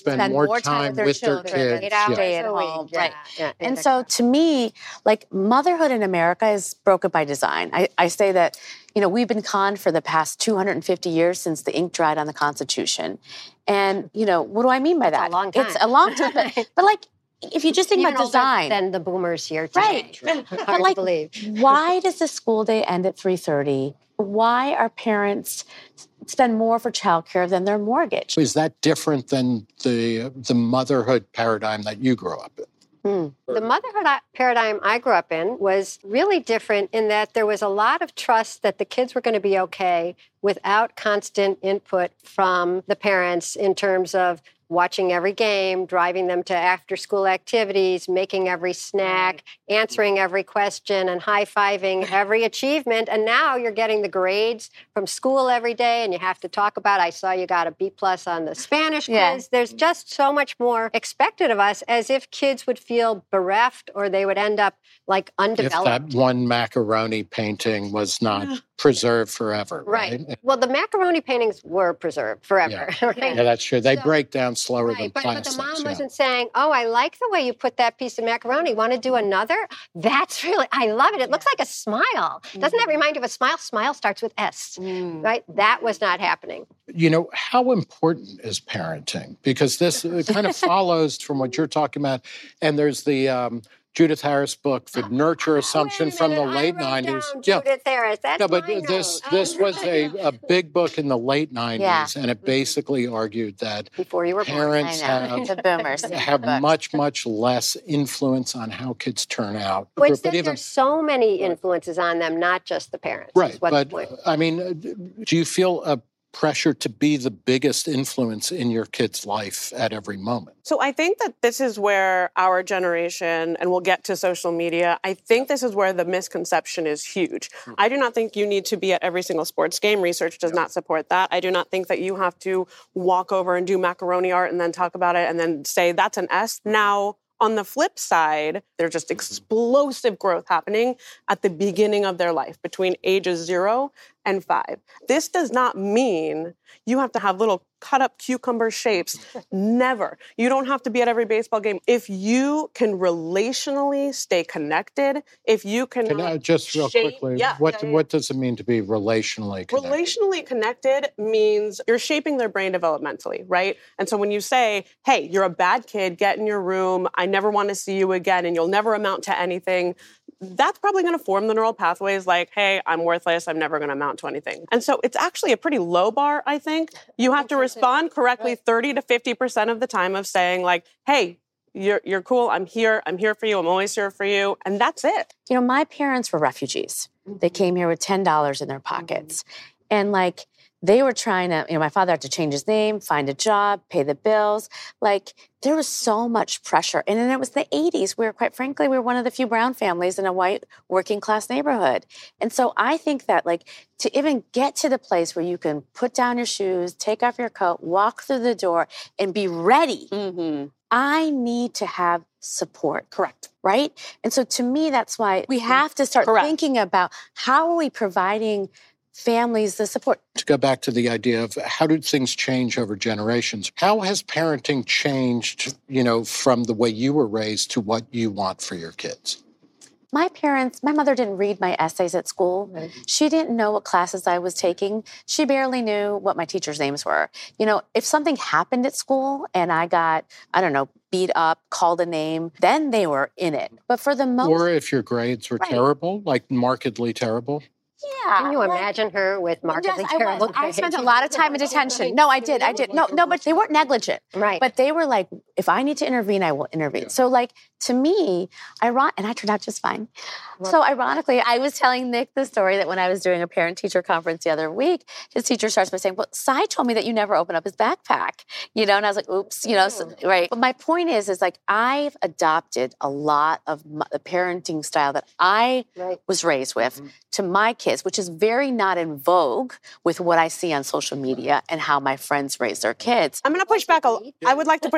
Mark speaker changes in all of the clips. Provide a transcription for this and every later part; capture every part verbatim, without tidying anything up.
Speaker 1: spend, spend more, more time, time with, with their, their kids.
Speaker 2: Eight hours
Speaker 1: yeah.
Speaker 2: at home.
Speaker 3: Yeah.
Speaker 2: Right.
Speaker 3: Yeah.
Speaker 2: And yeah. so to me, like motherhood in America is broken by design. I, I say that, you know, we've been conned for the past two hundred fifty years since the ink dried on the Constitution. And, you know, what do I mean by that?
Speaker 3: It's a long time.
Speaker 2: It's a long time. but, but like, if you just think
Speaker 3: Even
Speaker 2: about design.
Speaker 3: Then the boomers here today.
Speaker 2: Right.
Speaker 3: Hard
Speaker 2: but like,
Speaker 3: to believe.
Speaker 2: Why does the school day end at three thirty? Why are parents spend more for childcare than their mortgage?
Speaker 1: Is that different than the the motherhood paradigm that you grew up in?
Speaker 3: Hmm. The motherhood paradigm I grew up in was really different in that there was a lot of trust that the kids were going to be okay without constant input from the parents in terms of watching every game, driving them to after-school activities, making every snack, answering every question, and high-fiving every achievement. And now you're getting the grades from school every day, and you have to talk about, I saw you got a B plus on the Spanish quiz.
Speaker 2: Yeah.
Speaker 3: There's just so much more expected of us, as if kids would feel bereft or they would end up like undeveloped.
Speaker 1: If that one macaroni painting was not preserved forever, right?
Speaker 3: Right. Well, the macaroni paintings were preserved forever.
Speaker 1: Yeah,
Speaker 3: right?
Speaker 1: yeah that's true. They
Speaker 3: So,
Speaker 1: break down slower
Speaker 3: right,
Speaker 1: than
Speaker 3: but,
Speaker 1: plastics.
Speaker 3: but the mom
Speaker 1: yeah.
Speaker 3: wasn't saying, oh, I like the way you put that piece of macaroni. Want to do another? That's really, I love it. It yeah. looks like a smile. Mm-hmm. Doesn't that remind you of a smile? Smile starts with S, mm. right? That was not happening.
Speaker 1: You know, how important is parenting? Because this kind of follows from what you're talking about. And there's the um, Judith Harris book, The Nurture Assumption from the late nineties.
Speaker 3: Yeah. Judith Harris, that's
Speaker 1: no, but
Speaker 3: my
Speaker 1: this
Speaker 3: note.
Speaker 1: this was a, a big book in the late nineties,
Speaker 2: yeah.
Speaker 1: and it basically argued that
Speaker 3: before you were
Speaker 1: parents
Speaker 2: born.
Speaker 1: have,
Speaker 2: the boomers
Speaker 1: have much, much less influence on how kids turn out.
Speaker 3: Well, it's
Speaker 1: but
Speaker 3: that
Speaker 1: even,
Speaker 3: there's so many influences on them, not just the parents.
Speaker 1: Right,
Speaker 3: but
Speaker 1: I mean, do you feel a pressure to be the biggest influence in your kid's life at every moment?
Speaker 4: So I think that this is where our generation, and we'll get to social media, I think this is where the misconception is huge. Mm-hmm. I do not think you need to be at every single sports game. Research does yeah. not support that. I do not think that you have to walk over and do macaroni art and then talk about it and then say that's an S. Now, on the flip side, there's just explosive growth happening at the beginning of their life, between ages zero and five. This does not mean you have to have little cut-up cucumber shapes. Never. You don't have to be at every baseball game. If you can relationally stay connected, if you can...
Speaker 1: Can I just real
Speaker 4: shape,
Speaker 1: quickly,
Speaker 4: yeah,
Speaker 1: what,
Speaker 4: yeah, yeah.
Speaker 1: what does it mean to be relationally connected?
Speaker 4: Relationally connected means you're shaping their brain developmentally, right? And so when you say, hey, you're a bad kid, get in your room, I never want to see you again, and you'll never amount to anything, that's probably going to form the neural pathways like, hey, I'm worthless, I'm never going to amount to anything. And so it's actually a pretty low bar, I think. You have to respond correctly thirty to fifty percent of the time of saying like, hey, you're you're cool, I'm here, I'm here for you, I'm always here for you, and that's it.
Speaker 2: You know, my parents were refugees. They came here with ten dollars in their pockets. And like, they were trying to, you know, my father had to change his name, find a job, pay the bills. Like, there was so much pressure. And then it was the eighties, where, quite frankly, we were one of the few brown families in a white working class neighborhood. And so I think that, like, to even get to the place where you can put down your shoes, take off your coat, walk through the door, and be ready, mm-hmm. I need to have support.
Speaker 4: Correct.
Speaker 2: Right? And so to me, that's why we have to start
Speaker 4: Correct.
Speaker 2: thinking about how are we providing families the support.
Speaker 1: To go back to the idea of how do things change over generations? How has parenting changed, you know, from the way you were raised to what you want for your kids?
Speaker 2: My parents, my mother didn't read my essays at school. Right. She didn't know what classes I was taking. She barely knew what my teachers' names were. You know, if something happened at school and I got, I don't know, beat up, called a name, then they were in it. But for the most...
Speaker 1: Or if your grades were
Speaker 2: right.
Speaker 1: terrible, like markedly terrible.
Speaker 2: Yeah.
Speaker 3: Can you like, imagine her with markedly
Speaker 2: yes,
Speaker 3: terrible
Speaker 2: I, I spent a lot of time in detention. No, I did. I did. No, no, but they weren't negligent.
Speaker 3: Right.
Speaker 2: But they were like, if I need to intervene, I will intervene. Yeah. So like, to me, iron- and I turned out just fine. Well, so ironically, I was telling Nick the story that when I was doing a parent-teacher conference the other week, his teacher starts by saying, well, Cy told me that you never open up his backpack. You know, and I was like, oops, you know, so, right. But my point is, is like, I've adopted a lot of my, the parenting style that I right. was raised with mm-hmm. to my kids, which is very not in vogue with what I see on social media and how my friends raise their kids.
Speaker 4: I'm going to push back. A, I would like to push back a little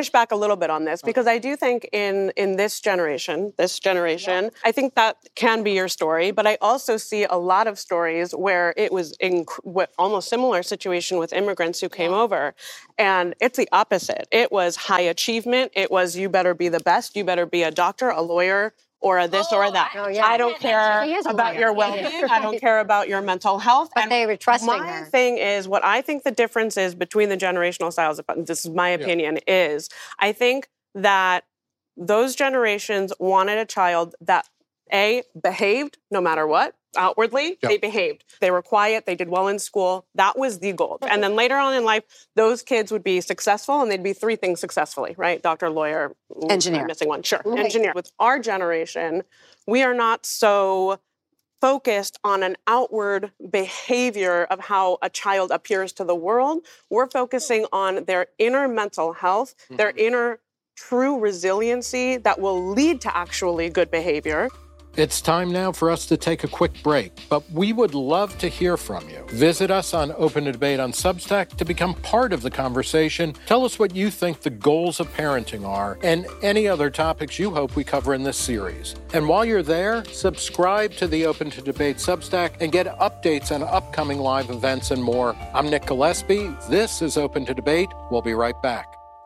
Speaker 4: little bit on this because I do think in in this generation, this generation, yeah. I think that can be your story. But I also see a lot of stories where it was in what almost similar situation with immigrants who came over, and it's the opposite. It was high achievement. It was you better be the best. You better be a doctor, a lawyer, or a this or a that.
Speaker 3: Oh, yeah.
Speaker 4: I don't care about your well-being. I don't care about your mental health.
Speaker 3: But
Speaker 4: and
Speaker 3: they were trusting
Speaker 4: my
Speaker 3: her.
Speaker 4: thing is, what I think the difference is between the generational styles, this is my opinion, yeah. is I think that those generations wanted a child that, A, behaved no matter what. Outwardly, yep. they behaved. They were quiet. They did well in school. That was the goal. And then later on in life, those kids would be successful, and they'd be three things successfully, right? Doctor, lawyer,
Speaker 2: engineer.
Speaker 4: I'm missing one. Sure,
Speaker 3: Right.
Speaker 4: engineer. With our generation, we are not so focused on an outward behavior of how a child appears to the world. We're focusing on their inner mental health, mm-hmm. their inner true resiliency that will lead to actually good behavior.
Speaker 1: It's time now for us to take a quick break, but we would love to hear from you. Visit us on Open to Debate on Substack to become part of the conversation. Tell us what you think the goals of parenting are and any other topics you hope we cover in this series. And while you're there, subscribe to the Open to Debate Substack and get updates on upcoming live events and more. I'm Nick Gillespie. This is Open to Debate. We'll be right back.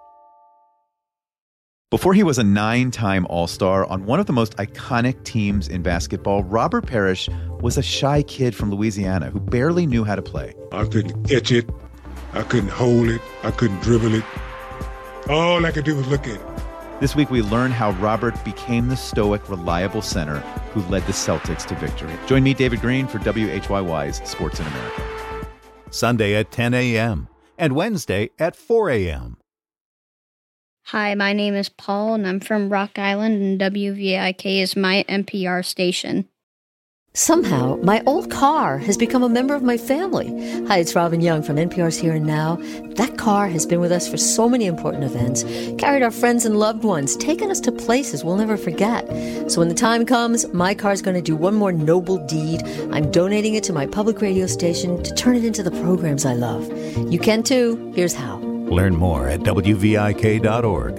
Speaker 5: Before he was a nine-time All-Star on one of the most iconic teams in basketball, Robert Parrish was a shy kid from Louisiana who barely knew how to play.
Speaker 6: I couldn't catch it. I couldn't hold it. I couldn't dribble it. All I could do was look at it.
Speaker 5: This week, we learn how Robert became the stoic, reliable center who led the Celtics to victory. Join me, David Green, for W H Y Y's Sports in America.
Speaker 7: Sunday at ten a.m. and Wednesday at four a.m.
Speaker 8: Hi, my name is Paul, and I'm from Rock Island, and W V I K is my N P R station.
Speaker 9: Somehow, my old car has become a member of my family. Hi, it's Robin Young from N P R's Here and Now. That car has been with us for so many important events, carried our friends and loved ones, taken us to places we'll never forget. So when the time comes, my car's going to do one more noble deed. I'm donating it to my public radio station to turn it into the programs I love. You can too. Here's how.
Speaker 7: Learn more at W V I K dot org.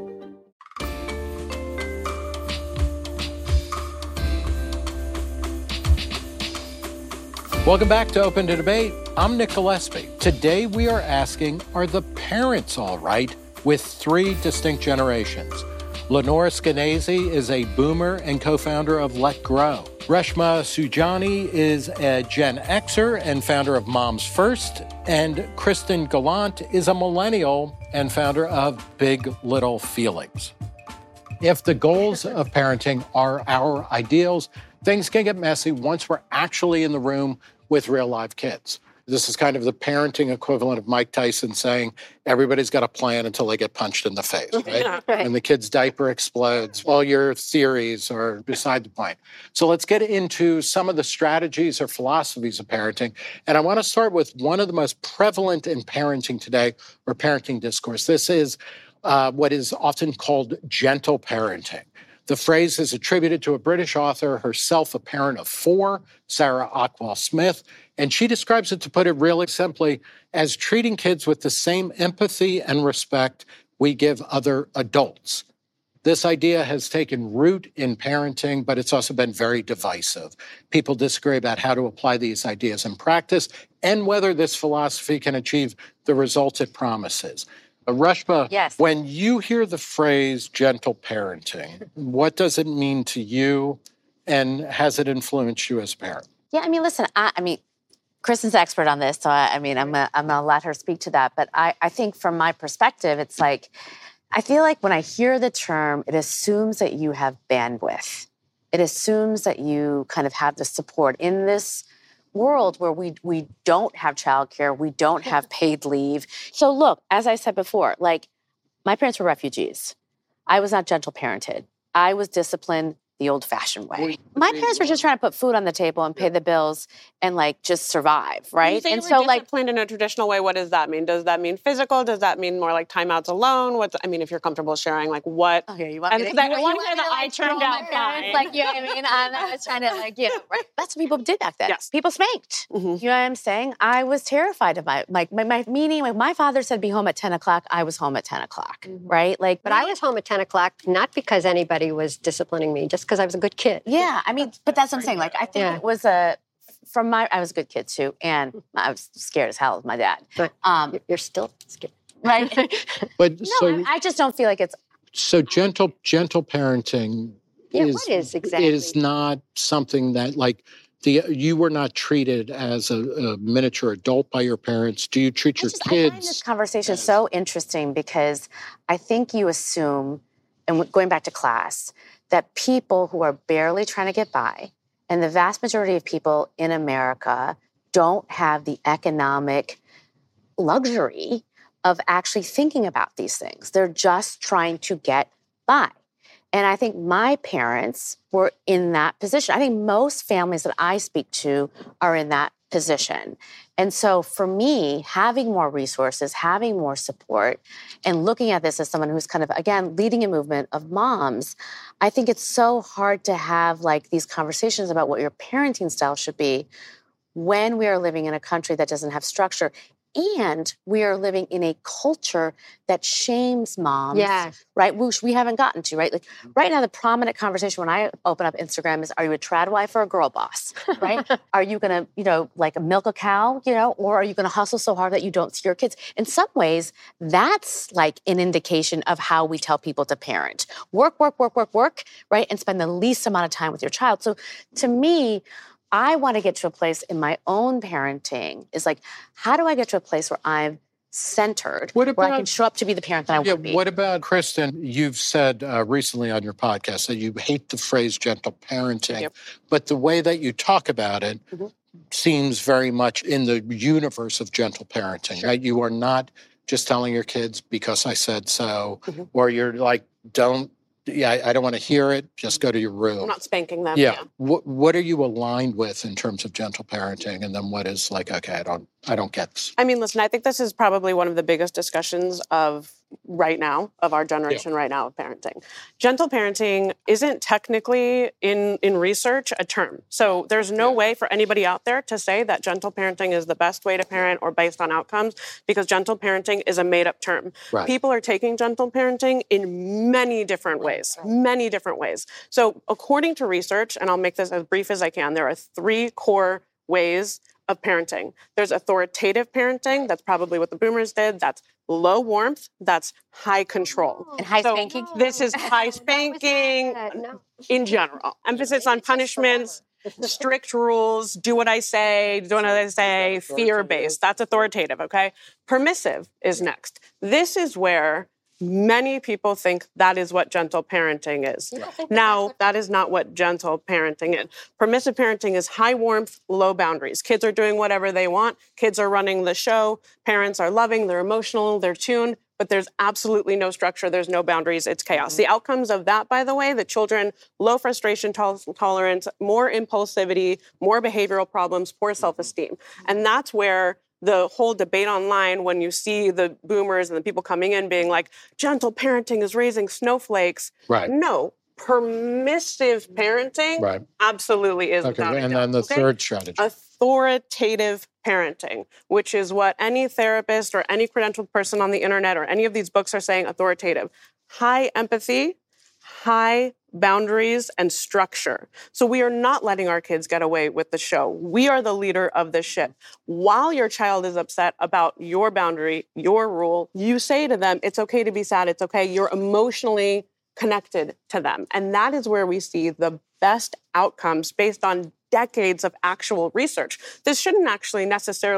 Speaker 1: Welcome back to Open to Debate. I'm Nick Gillespie. Today we are asking, are the parents all right with three distinct generations? Lenora Skenazy is a boomer and co-founder of Let Grow. Reshma Saujani is a Gen Xer and founder of Moms First. And Kristen Gallant is a millennial and founder of Big Little Feelings. If the goals of parenting are our ideals, things can get messy once we're actually in the room with real live kids. This is kind of the parenting equivalent of Mike Tyson saying, everybody's got a plan until they get punched in the face, right?
Speaker 3: Yeah, right.
Speaker 1: And the kid's diaper explodes. All your theories are beside the point. So let's get into some of the strategies or philosophies of parenting. And I want to start with one of the most prevalent in parenting today, or parenting discourse. This is uh, what is often called gentle parenting. The phrase is attributed to a British author, herself a parent of four, Sarah Ockwell Smith, and she describes it, to put it really simply, as treating kids with the same empathy and respect we give other adults. This idea has taken root in parenting, but it's also been very divisive. People disagree about how to apply these ideas in practice and whether this philosophy can achieve the results it promises. Uh, Reshma,
Speaker 2: yes.
Speaker 1: When you hear the phrase gentle parenting, what does it mean to you, and has it influenced you as a parent?
Speaker 2: Yeah, I mean, listen, I, I mean, Kristen's expert on this, so I, I mean, I'm gonna, I'm gonna let her speak to that. But I, I think from my perspective, it's like, I feel like when I hear the term, it assumes that you have bandwidth. It assumes that you kind of have the support in this world where we we don't have childcare, we don't have paid leave. So look, as I said before, like my parents were refugees. I was not gentle parented. I was disciplined the the old-fashioned way. My parents were just trying to put food on the table and pay the bills and like just survive, right?
Speaker 4: When you say
Speaker 2: and
Speaker 4: you
Speaker 2: so
Speaker 4: were
Speaker 2: like
Speaker 4: disciplined in a traditional way, what does that mean? Does that mean physical? Does that mean more like timeouts alone? What I mean, if you're comfortable sharing, like what?
Speaker 2: Okay, you want
Speaker 4: and
Speaker 2: me to,
Speaker 4: I,
Speaker 2: you,
Speaker 4: I
Speaker 2: you
Speaker 4: want
Speaker 2: want
Speaker 4: to hear
Speaker 2: me
Speaker 4: that
Speaker 2: to,
Speaker 4: I
Speaker 2: like,
Speaker 4: turned
Speaker 2: troll
Speaker 4: out
Speaker 2: my parents?
Speaker 4: fine.
Speaker 2: Like, you know what I mean? And I was trying to like, you know, right? That's what people did back then.
Speaker 4: Yes.
Speaker 2: People spanked.
Speaker 4: Mm-hmm.
Speaker 2: You know what I'm saying? I was terrified of my, like, my, my meaning, like, my father said be home at ten o'clock. I was home at ten o'clock, mm-hmm. right? Like,
Speaker 3: But I was home at ten o'clock, not because anybody was disciplining me, just because I was a good kid.
Speaker 2: Yeah, I mean, but that's what I'm saying. Like, I think
Speaker 3: Yeah.
Speaker 2: it was a, from my, I was a good kid too, and I was scared as hell of my dad.
Speaker 3: But
Speaker 2: um,
Speaker 3: you're still scared.
Speaker 2: Right?
Speaker 1: But
Speaker 2: no,
Speaker 1: so,
Speaker 2: I, I just don't feel like it's.
Speaker 1: so gentle, gentle parenting
Speaker 3: Yeah,
Speaker 1: is,
Speaker 3: what is exactly?
Speaker 1: is not something that like the you were not treated as a, a miniature adult by your parents. Do you treat your
Speaker 2: I just, I find
Speaker 1: kids?
Speaker 2: this conversation so interesting because I think you assume, and going back to class, that people who are barely trying to get by, and the vast majority of people in America don't have the economic luxury of actually thinking about these things. They're just trying to get by. And I think my parents were in that position. I think most families that I speak to are in that position. And so for me, having more resources, having more support, and looking at this as someone who's kind of, again, leading a movement of moms, I think it's so hard to have like these conversations about what your parenting style should be when we are living in a country that doesn't have structure. And we are living in a culture that shames moms,
Speaker 3: Yes.
Speaker 2: right? Which we haven't gotten to, right? Like right now, the prominent conversation when I open up Instagram is, are you a trad wife or a girl boss, right? Are you gonna, you know, like milk a cow, you know, or are you gonna hustle so hard that you don't see your kids? In some ways, that's like an indication of how we tell people to parent. Work, work, work, work, work, right? And spend the least amount of time with your child. So to me, I want to get to a place in my own parenting is like, how do I get to a place where I'm centered,
Speaker 1: What about,
Speaker 2: where I can show up to be the parent that I
Speaker 1: yeah,
Speaker 2: want to be?
Speaker 1: What about, Kristen, you've said uh, recently on your podcast that you hate the phrase gentle parenting,
Speaker 4: Yep.
Speaker 1: but the way that you talk about it
Speaker 4: mm-hmm.
Speaker 1: seems very much in the universe of gentle parenting,
Speaker 4: Sure.
Speaker 1: right? You are not just telling your kids because I said so,
Speaker 4: mm-hmm.
Speaker 1: or you're like, don't, yeah, I, I don't want to hear it. Just go to your room.
Speaker 4: I'm not spanking them.
Speaker 1: Yeah.
Speaker 4: yeah.
Speaker 1: What What are you aligned with in terms of gentle parenting, and then what is like, okay, I don't, I don't get this.
Speaker 4: I mean, listen, I think this is probably one of the biggest discussions of right now, of our generation yeah. right now of parenting. Gentle parenting isn't technically in, in research a term. So there's no yeah. way for anybody out there to say that gentle parenting is the best way to parent or based on outcomes, because gentle parenting is a made-up term.
Speaker 1: Right.
Speaker 4: People are taking gentle parenting in many different ways, many different ways. So according to research, and I'll make this as brief as I can, there are three core ways of parenting. There's authoritative parenting. That's probably what the boomers did. That's low warmth. That's high control.
Speaker 2: And high
Speaker 4: so
Speaker 2: spanking?
Speaker 4: This is high spanking
Speaker 3: No.
Speaker 4: in general. Emphasis on punishments, strict rules, do what I say, do what I say, fear-based. That's authoritative, okay? Permissive is next. This is where many people think that is what gentle parenting is. Now, that is not what gentle parenting is. Permissive parenting is high warmth, low boundaries. Kids are doing whatever they want. Kids are running the show. Parents are loving, they're emotional, they're tuned, but there's absolutely no structure. There's no boundaries. It's chaos. Mm-hmm. The outcomes of that, by the way, the children, low frustration tol- tolerance, more impulsivity, more behavioral problems, poor self-esteem. And that's where the whole debate online, when you see the boomers and the people coming in being like, gentle parenting is raising snowflakes.
Speaker 1: Right.
Speaker 4: No, permissive parenting
Speaker 1: right.
Speaker 4: absolutely is.
Speaker 1: Okay,
Speaker 4: without a
Speaker 1: and
Speaker 4: doubt.
Speaker 1: then the
Speaker 4: Okay?
Speaker 1: third strategy.
Speaker 4: Authoritative parenting, which is what any therapist or any credentialed person on the internet or any of these books are saying, authoritative. High empathy, high boundaries, and structure. So we are not letting our kids get away with the show. We are the leader of the ship. While your child is upset about your boundary, your rule, you say to them, it's okay to be sad. It's okay. You're emotionally connected to them. And that is where we see the best outcomes based on decades of actual research. This shouldn't actually necessarily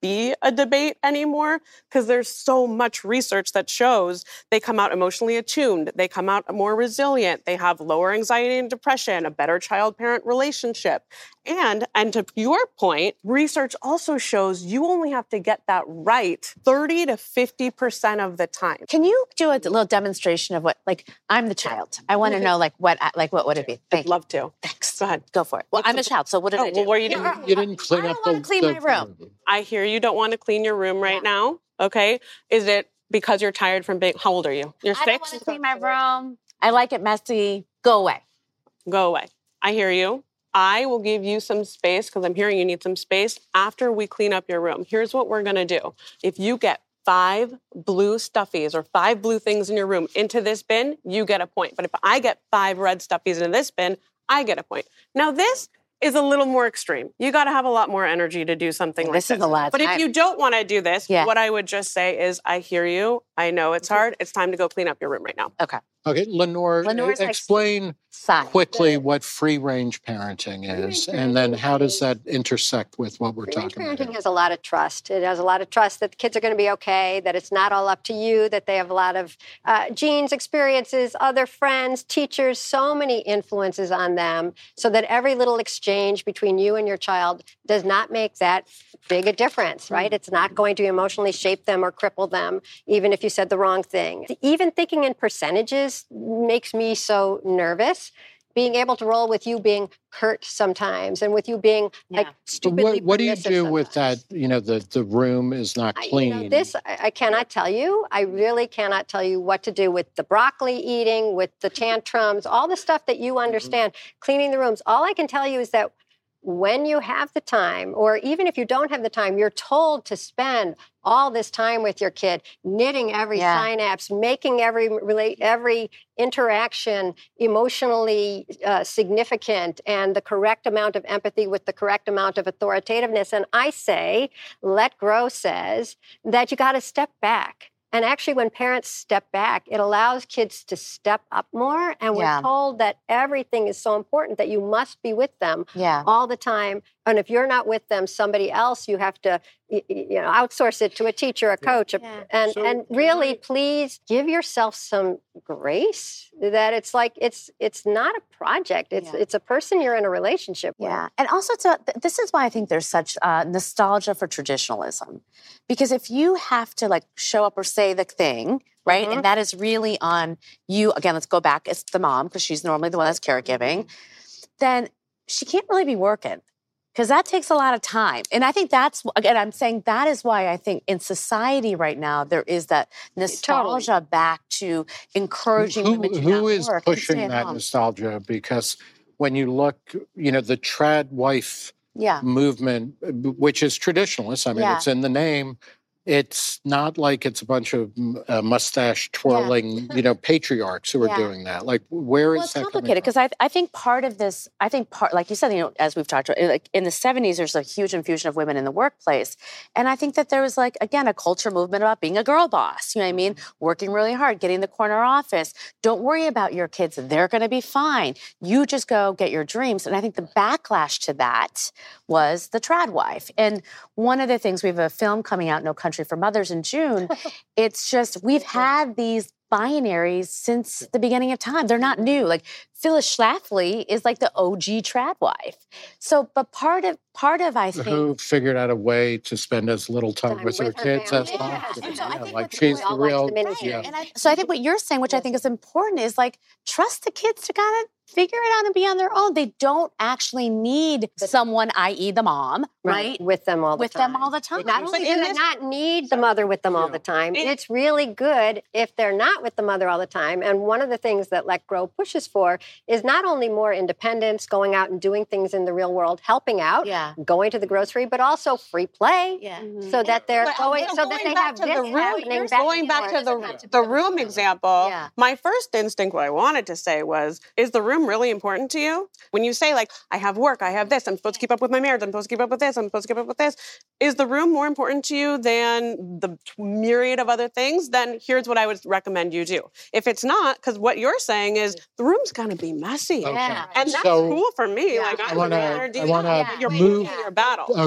Speaker 4: be a debate anymore because there's so much research that shows they come out emotionally attuned, they come out more resilient, they have lower anxiety and depression, a better child-parent relationship. And, and to your point, research also shows you only have to get that right thirty to fifty percent of the time.
Speaker 2: Can you do a little demonstration of what, like, I'm the child. I want to know, like, what, like, what would it be? Thank
Speaker 4: I'd love to.
Speaker 2: Thanks.
Speaker 4: Go ahead.
Speaker 2: Go for it. Well,
Speaker 4: What's
Speaker 2: I'm
Speaker 4: the-
Speaker 2: a child, so what did
Speaker 4: Oh,
Speaker 2: I do?
Speaker 4: well, what are you doing?
Speaker 1: You didn't clean
Speaker 2: I
Speaker 1: up
Speaker 2: don't
Speaker 1: the,
Speaker 2: wanna clean
Speaker 1: the
Speaker 2: my room.
Speaker 4: I hear you don't want to clean your room right now, okay? Is it because you're tired from being, how old are you? You're
Speaker 2: I don't
Speaker 4: six?
Speaker 2: want to clean my room. I like it messy. Go away.
Speaker 4: Go away. I hear you. I will give you some space because I'm hearing you need some space after we clean up your room. Here's what we're going to do. If you get five blue stuffies or five blue things in your room into this bin, you get a point. But if I get five red stuffies into this bin, I get a point. Now this is a little more extreme. You got to have a lot more energy to do something like this.
Speaker 2: This is a lot of
Speaker 4: But if
Speaker 2: time.
Speaker 4: you don't want to do this,
Speaker 2: Yeah.
Speaker 4: what I would just say is, I hear you. I know it's hard. It's time to go clean up your room right now.
Speaker 2: Okay.
Speaker 1: Okay, Lenore,
Speaker 2: Lenore's like
Speaker 1: explain
Speaker 2: Side.
Speaker 1: quickly what free-range parenting is, and then how does that intersect with what we're
Speaker 3: Free-range
Speaker 1: talking about
Speaker 3: parenting
Speaker 1: here?
Speaker 3: has a lot of trust. It has a lot of trust that the kids are going to be okay, that it's not all up to you, that they have a lot of uh, genes, experiences, other friends, teachers, so many influences on them, so that every little exchange between you and your child does not make that big a difference, right? It's not going to emotionally shape them or cripple them, even if you said the wrong thing. Even thinking in percentages makes me so nervous. Being able to roll with you being hurt sometimes and with you being like
Speaker 2: Yeah.
Speaker 3: stupidly
Speaker 1: What, what do you
Speaker 3: permissive
Speaker 1: do with that,
Speaker 3: sometimes.
Speaker 1: you know, the, the room is not
Speaker 3: I-
Speaker 1: clean?
Speaker 3: You know, this I, I cannot tell you. I really cannot tell you what to do with the broccoli eating, with the tantrums, all the stuff that you understand, cleaning the rooms. All I can tell you is that when you have the time, or even if you don't have the time, you're told to spend all this time with your kid, knitting every
Speaker 2: Yeah.
Speaker 3: synapse, making every relate every interaction emotionally uh, significant, and the correct amount of empathy with the correct amount of authoritativeness. And I say, Let Grow says that you got to step back. And actually, when parents step back, it allows kids to step up more. And we're
Speaker 2: Yeah.
Speaker 3: told that everything is so important that you must be with them
Speaker 2: Yeah.
Speaker 3: all the time. And if you're not with them, somebody else, you have to, y- y- you know, outsource it to a teacher, a coach, a-
Speaker 2: Yeah.
Speaker 3: and
Speaker 1: So
Speaker 3: and
Speaker 1: can
Speaker 3: really,
Speaker 1: I-
Speaker 3: please give yourself some grace. That it's like it's it's not a project. It's
Speaker 2: Yeah.
Speaker 3: it's a person you're in a relationship with.
Speaker 2: Yeah, and also to, th- this is why I think there's such uh, nostalgia for traditionalism, because if you have to like show up or say the thing, right,
Speaker 3: Mhm.
Speaker 2: and that is really on you. Again, let's go back. It's the mom because she's normally the one that's caregiving. Then she can't really be working because that takes a lot of time. And I think that's again, I'm saying that is why I think in society right now there is that nostalgia back to encouraging
Speaker 1: Who,
Speaker 2: women to
Speaker 1: who
Speaker 2: not
Speaker 1: is
Speaker 2: work and
Speaker 1: pushing
Speaker 2: stay at
Speaker 1: that
Speaker 2: home.
Speaker 1: nostalgia? Because when you look, you know, the trad wife
Speaker 2: Yeah.
Speaker 1: movement, uh, b- which is traditionalist, I mean,
Speaker 2: Yeah.
Speaker 1: it's in the name. It's not like it's a bunch of mm, uh, mustache twirling, you know, patriarchs who are
Speaker 2: Yeah.
Speaker 1: doing that. Like, where is
Speaker 2: Well, it's
Speaker 1: that coming
Speaker 2: complicated because
Speaker 1: from?
Speaker 2: I, I think part of this, I think part, like you said, you know, as we've talked about, like in the seventies, there's a huge infusion of women in the workplace. And I think that there was like, again, a culture movement about being a girl boss, you know what I mean? Working really hard, getting the corner office. Don't worry about your kids. They're going to be fine. You just go get your dreams. And I think the backlash to that was the trad wife. And one of the things, we have a film coming out, No Country for Mothers, in June. It's just, we've had these binaries since the beginning of time. They're not new. Like Phyllis Schlafly is like the O G trad wife. So, but part of, part of, I think,
Speaker 1: Who figured out a way to spend as little time
Speaker 3: Time
Speaker 1: with her
Speaker 3: with her
Speaker 1: kids as
Speaker 3: family.
Speaker 1: possible?
Speaker 2: And so I
Speaker 1: Yeah,
Speaker 2: think
Speaker 1: like
Speaker 2: what's
Speaker 1: she's
Speaker 2: going
Speaker 1: the
Speaker 3: on- watch
Speaker 1: real.
Speaker 3: the mini
Speaker 2: Right.
Speaker 3: series.
Speaker 1: Yeah.
Speaker 2: And I, so I think what you're saying, which I think is important, is like trust the kids to kind of figure it out and be on their own. They don't actually need someone, that is the mom, right?
Speaker 3: With them all the
Speaker 2: With
Speaker 3: time.
Speaker 2: them all the time.
Speaker 3: Not
Speaker 4: But
Speaker 3: only
Speaker 4: in
Speaker 3: do they
Speaker 4: this-
Speaker 3: not need the mother with them all the time,
Speaker 4: In-
Speaker 3: it's really good if they're not with the mother all the time. And one of the things that Let Grow pushes for is not only more independence, going out and doing things in the real world, helping out,
Speaker 2: Yeah.
Speaker 3: going to the grocery, but also free play,
Speaker 2: Yeah.
Speaker 3: so that they're
Speaker 4: But-
Speaker 3: going,
Speaker 4: but
Speaker 3: so that
Speaker 4: going
Speaker 3: they
Speaker 4: back
Speaker 3: have
Speaker 4: to
Speaker 3: this
Speaker 4: the room,
Speaker 3: happening.
Speaker 4: going back to the, the room example,
Speaker 2: Yeah.
Speaker 4: my first instinct, what I wanted to say was, is the room really important to you? When you say like, I have work, I have this, I'm supposed to keep up with my marriage, I'm supposed to keep up with this, I'm supposed to keep up with this. Is the room more important to you than the myriad of other things? Then here's what I would recommend you do. If it's not, because what you're saying is the room's gonna be messy.
Speaker 1: Okay.
Speaker 2: Yeah.
Speaker 4: And that's
Speaker 1: So-
Speaker 4: cool for me.
Speaker 3: Yeah.
Speaker 4: Like
Speaker 1: I
Speaker 4: I'm
Speaker 1: wanna-
Speaker 4: gonna do
Speaker 1: I wanna
Speaker 4: that, but you're
Speaker 1: move-
Speaker 4: picking your battle.
Speaker 1: Okay,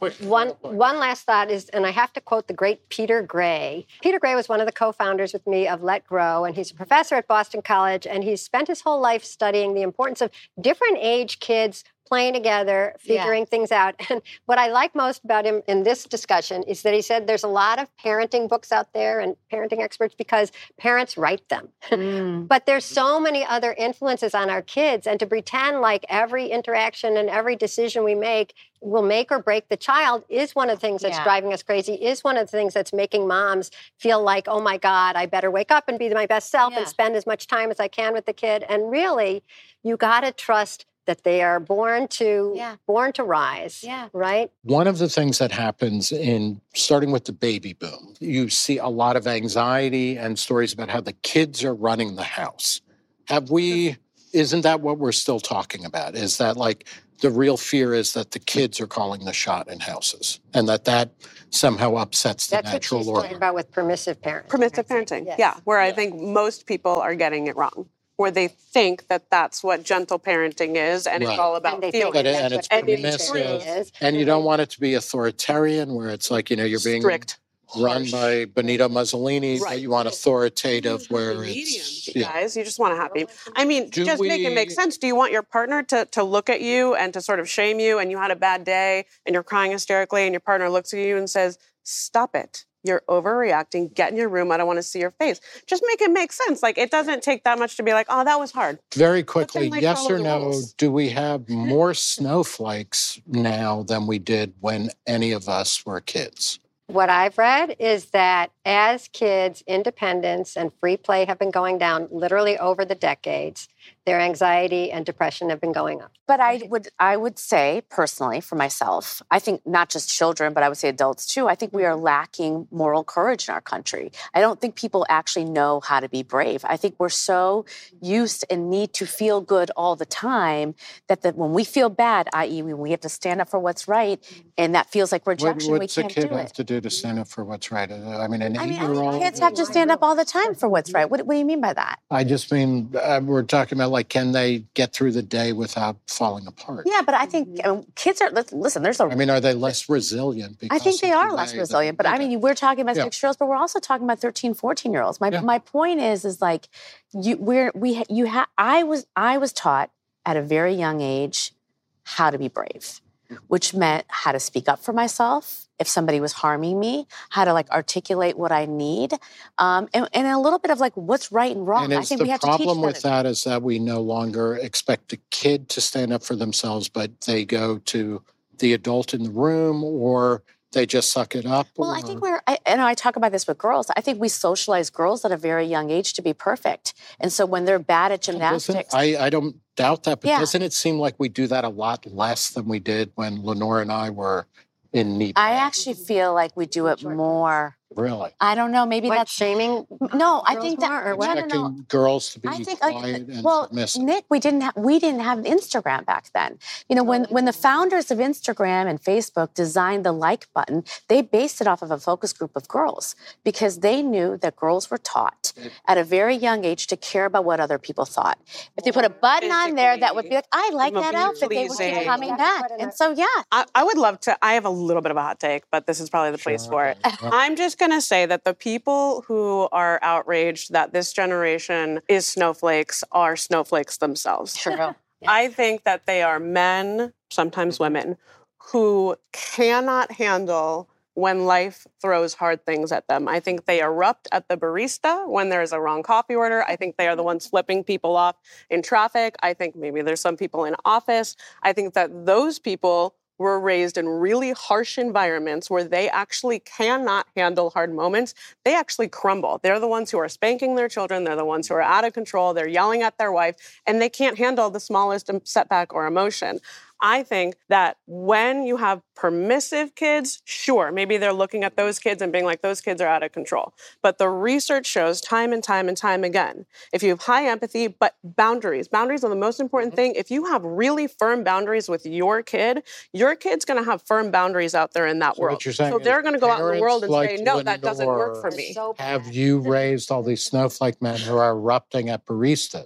Speaker 1: quick.
Speaker 3: One one last thought is, and I have to quote the great Peter Gray. Peter Gray was one of the co-founders with me of Let Grow, and he's a professor at Boston College, and he's spent his whole life studying the importance of different age kids playing together, figuring yeah. things out. And what I like most about him in this discussion is that he said there's a lot of parenting books out there and parenting experts because parents write them. Mm. But there's so many other influences on our kids, and to pretend like every interaction and every decision we make will make or break the child is one of the things that's yeah. driving us crazy, is one of the things that's making moms feel like, oh my God, I better wake up and be my best self yeah. and spend as much time as I can with the kid. And really, you gotta trust that they are born to yeah. born to rise, yeah. right?
Speaker 1: One of the things that happens in starting with the baby boom, you see a lot of anxiety and stories about how the kids are running the house. Have we, isn't that what we're still talking about? Is that like the real fear is that the kids are calling the shot in houses and that that somehow upsets the
Speaker 3: That's
Speaker 1: natural
Speaker 3: what she's
Speaker 1: order?
Speaker 3: talking about with permissive parenting.
Speaker 4: Permissive parenting, yes. yeah, where yeah. I think most people are getting it wrong. Where they think that that's what gentle parenting is, and right. it's all about feelings.
Speaker 1: But, and it's permissive, and you don't want it to be authoritarian, where it's like, you know, you're being
Speaker 4: strict,
Speaker 1: run by Benito Mussolini, right. but you want authoritative, where
Speaker 4: medium,
Speaker 1: it's
Speaker 4: yeah. guys, you just want to happy. I mean,
Speaker 1: Do
Speaker 4: just
Speaker 1: we,
Speaker 4: make it make sense. Do you want your partner to to look at you and to sort of shame you, and you had a bad day, and you're crying hysterically, and your partner looks at you and says, "Stop it. You're overreacting. Get in your room. I don't want to see your face." Just make it make sense. Like, it doesn't take that much to be like, oh, that was hard.
Speaker 1: Very quickly, like, yes or no, rules. Do we have more snowflakes now than we did when any of us were kids?
Speaker 3: What I've read is that as kids, independence and free play have been going down literally over the decades, their anxiety and depression have been going up.
Speaker 2: But I would I would say personally for myself, I think not just children, but I would say adults too, I think we are lacking moral courage in our country. I don't think people actually know how to be brave. I think we're so used and need to feel good all the time that the, when we feel bad, that is when we have to stand up for what's right, and that feels like rejection,
Speaker 1: what,
Speaker 2: we can't do it.
Speaker 1: What's a kid have to do to stand up for what's right? I mean, an
Speaker 2: I mean,
Speaker 1: eight-year-old...
Speaker 2: I mean, kids have to stand up all the time for what's right. What, what do you mean by that?
Speaker 1: I just mean, uh, we're talking about, like, can they get through the day without falling apart?
Speaker 2: Yeah, but I think I mean, kids are, listen, there's a...
Speaker 1: I mean, are they less resilient?
Speaker 2: I think they are less resilient, but I mean, we're talking about yeah. six-year-olds, but we're also talking about thirteen, fourteen-year-olds. My yeah. my point is, is like, you, we're, we, you have, I was, I was taught at a very young age how to be brave, which meant how to speak up for myself if somebody was harming me, how to like articulate what I need, um, and, and a little bit of like what's right and wrong.
Speaker 1: And
Speaker 2: I think
Speaker 1: the
Speaker 2: we have
Speaker 1: problem
Speaker 2: to teach
Speaker 1: with that is that we no longer expect the kid to stand up for themselves, but they go to the adult in the room, or they just suck it up.
Speaker 2: Well,
Speaker 1: or...
Speaker 2: I think we're, I, and I talk about this with girls, I think we socialize girls at a very young age to be perfect. And so when they're bad at gymnastics.
Speaker 1: I, I don't doubt that, but
Speaker 2: yeah.
Speaker 1: doesn't it seem like we do that a lot less than we did when Lenore and I were in knee
Speaker 2: I actually feel like we do it more.
Speaker 1: Really?
Speaker 2: I don't know. Maybe
Speaker 3: what,
Speaker 2: that's
Speaker 3: shaming.
Speaker 2: No, I think that
Speaker 3: or what?
Speaker 2: no, no, no.
Speaker 1: girls to be
Speaker 2: I think,
Speaker 1: quiet
Speaker 2: like,
Speaker 1: and
Speaker 2: well,
Speaker 1: submissive.
Speaker 2: Nick, we didn't have we didn't have Instagram back then. You know, when when the founders of Instagram and Facebook designed the like button, they based it off of a focus group of girls because they knew that girls were taught at a very young age to care about what other people thought. If they put a button on there that would be like, I like that outfit, they would keep coming back. And so, yeah.
Speaker 4: I, I would love to. I have a little bit of a hot take, but this is probably the place for it. I'm just going to say that the people who are outraged that this generation is snowflakes are snowflakes themselves.
Speaker 2: True. Yeah.
Speaker 4: I think that they are men, sometimes women, who cannot handle when life throws hard things at them. I think they erupt at the barista when there's a wrong coffee order. I think they are the ones flipping people off in traffic. I think maybe there's some people in office. I think that those people were raised in really harsh environments where they actually cannot handle hard moments. They actually crumble. They're the ones who are spanking their children. They're the ones who are out of control. They're yelling at their wife, and they can't handle the smallest setback or emotion. I think that when you have permissive kids, sure, maybe they're looking at those kids and being like, those kids are out of control. But the research shows time and time and time again, if you have high empathy, but boundaries, boundaries are the most important thing. If you have really firm boundaries with your kid, your kid's going to have firm boundaries out there in that
Speaker 1: so
Speaker 4: world.
Speaker 1: What you're saying
Speaker 4: so they're going to go out in the world and
Speaker 1: like
Speaker 4: say, no,
Speaker 1: Lenore,
Speaker 4: that doesn't work for me.
Speaker 1: Have you raised all these snowflake men who are erupting at baristas?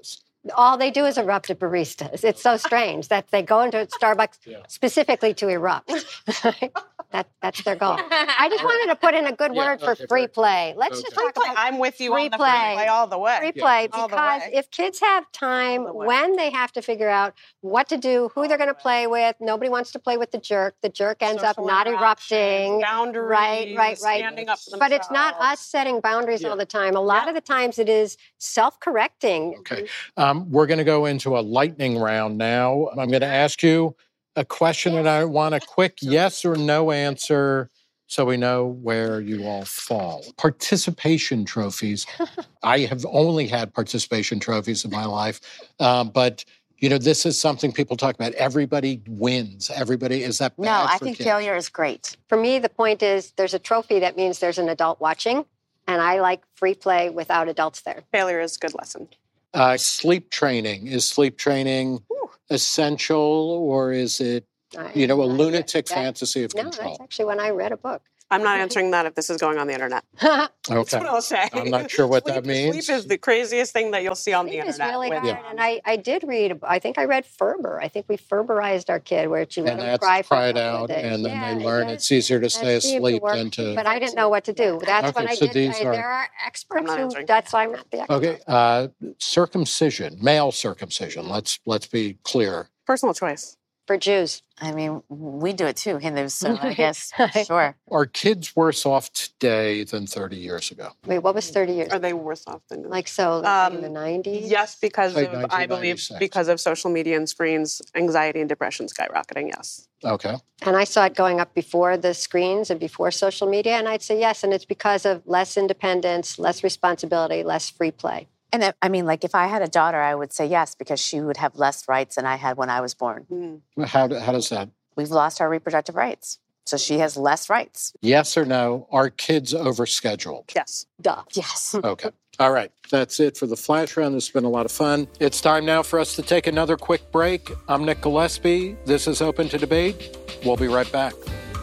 Speaker 3: All they do is erupt at baristas. It's so strange that they go into Starbucks yeah. specifically to erupt. that, that's their goal. I just wanted to put in a good yeah, word for okay, free play. Let's okay. just talk about
Speaker 4: I'm with you
Speaker 3: free
Speaker 4: on the
Speaker 3: play.
Speaker 4: free play all the way.
Speaker 3: Free play,
Speaker 4: yeah.
Speaker 3: because if kids have time when they have to figure out what to do, who they're going to play with, nobody wants to play with the jerk. The jerk ends
Speaker 4: Social
Speaker 3: up not erupting.
Speaker 4: Boundaries,
Speaker 3: right, right, right.
Speaker 4: Standing up for
Speaker 3: but it's not us setting boundaries yeah. all the time. A lot yeah. of the times it is self-correcting.
Speaker 1: Okay. Um, we're going to go into a lightning round now. I'm going to ask you a question, yes. and I want a quick yes or no answer so we know where you all fall. Participation trophies. I have only had participation trophies in my life, uh, but you know, this is something people talk about. Everybody wins. Everybody, is that bad
Speaker 2: No, I
Speaker 1: for
Speaker 2: think
Speaker 1: kids?
Speaker 2: Failure is great.
Speaker 3: For me, the point is there's a trophy that means there's an adult watching, and I like free play without adults there.
Speaker 4: Failure is a good lesson.
Speaker 1: Uh, sleep training. Is sleep training Ooh. essential, or is it, you know, a lunatic that, fantasy of
Speaker 3: no,
Speaker 1: control?
Speaker 3: No, that's actually when I read a book.
Speaker 4: I'm not answering that if this is going on the internet.
Speaker 1: Okay.
Speaker 4: That's what I'll say.
Speaker 1: I'm not sure what
Speaker 4: sleep,
Speaker 1: that means.
Speaker 4: Sleep is the craziest thing that you'll see on
Speaker 3: sleep
Speaker 4: the internet.
Speaker 3: It's really
Speaker 4: with,
Speaker 3: hard.
Speaker 1: Yeah.
Speaker 3: And I, I did read, I think I read Ferber. I think we Ferberized our kid where you let
Speaker 1: and
Speaker 3: him
Speaker 1: that's
Speaker 3: cry for
Speaker 1: cried
Speaker 3: a couple
Speaker 1: out,
Speaker 3: of days.
Speaker 1: and then
Speaker 3: yeah,
Speaker 1: they learn
Speaker 3: yeah.
Speaker 1: it's easier to
Speaker 3: That
Speaker 1: stay
Speaker 3: seemed
Speaker 1: asleep
Speaker 3: to
Speaker 1: than to...
Speaker 3: But I didn't know what to do. That's
Speaker 1: okay,
Speaker 3: when I
Speaker 1: so
Speaker 3: did.
Speaker 1: these
Speaker 3: I,
Speaker 1: are...
Speaker 3: There are experts who...
Speaker 4: answering.
Speaker 3: That's why I'm not the expert.
Speaker 1: Okay, uh, circumcision, male circumcision. Let's let's be clear.
Speaker 4: Personal choice.
Speaker 3: For Jews.
Speaker 2: I mean, we do it too, Hindus, so I guess, sure.
Speaker 1: Are kids worse off today than thirty years ago?
Speaker 3: Wait, what was thirty years?
Speaker 4: Are they worse off than...
Speaker 3: Like so, like
Speaker 4: um,
Speaker 3: in the nineties?
Speaker 4: Yes, because
Speaker 1: like
Speaker 4: of, I believe, because of social media and screens, anxiety and depression skyrocketing, yes.
Speaker 1: Okay.
Speaker 3: And I saw it going up before the screens and before social media, and I'd say yes, and it's because of less independence, less responsibility, less free play.
Speaker 2: And if, I mean, like, if I had a daughter, I would say yes, because she would have less rights than I had when I was born.
Speaker 4: Mm.
Speaker 1: How, how does that?
Speaker 2: We've lost our reproductive rights. So she has less rights.
Speaker 1: Yes or no? Are kids overscheduled?
Speaker 4: Yes.
Speaker 3: Duh.
Speaker 2: Yes.
Speaker 1: Okay. All right. That's it for the Flash Round. This has been a lot of fun. It's time now for us to take another quick break. I'm Nick Gillespie. This is Open to Debate. We'll be right back.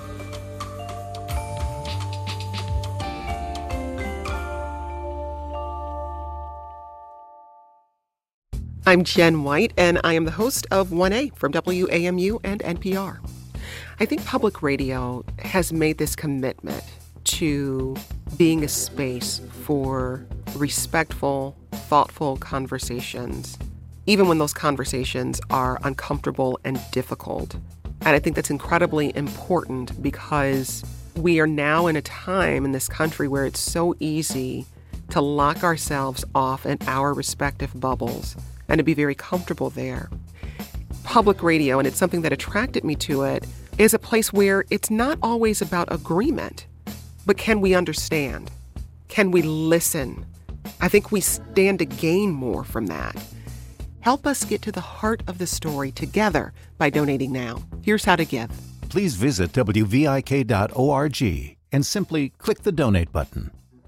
Speaker 10: I'm Jen White, and I am the host of one A from W A M U and N P R. I think public radio has made this commitment to being a space for respectful, thoughtful conversations, even when those conversations are uncomfortable and difficult. And I think that's incredibly important because we are now in a time in this country where it's so easy to lock ourselves off in our respective bubbles and to be very comfortable there. Public radio, and it's something that attracted me to it, is a place where it's not always about agreement, but can we understand? Can we listen? I think we stand to gain more from that. Help us get to the heart of the story together by donating now. Here's how to give.
Speaker 7: Please visit W V I K dot org and simply click the donate button.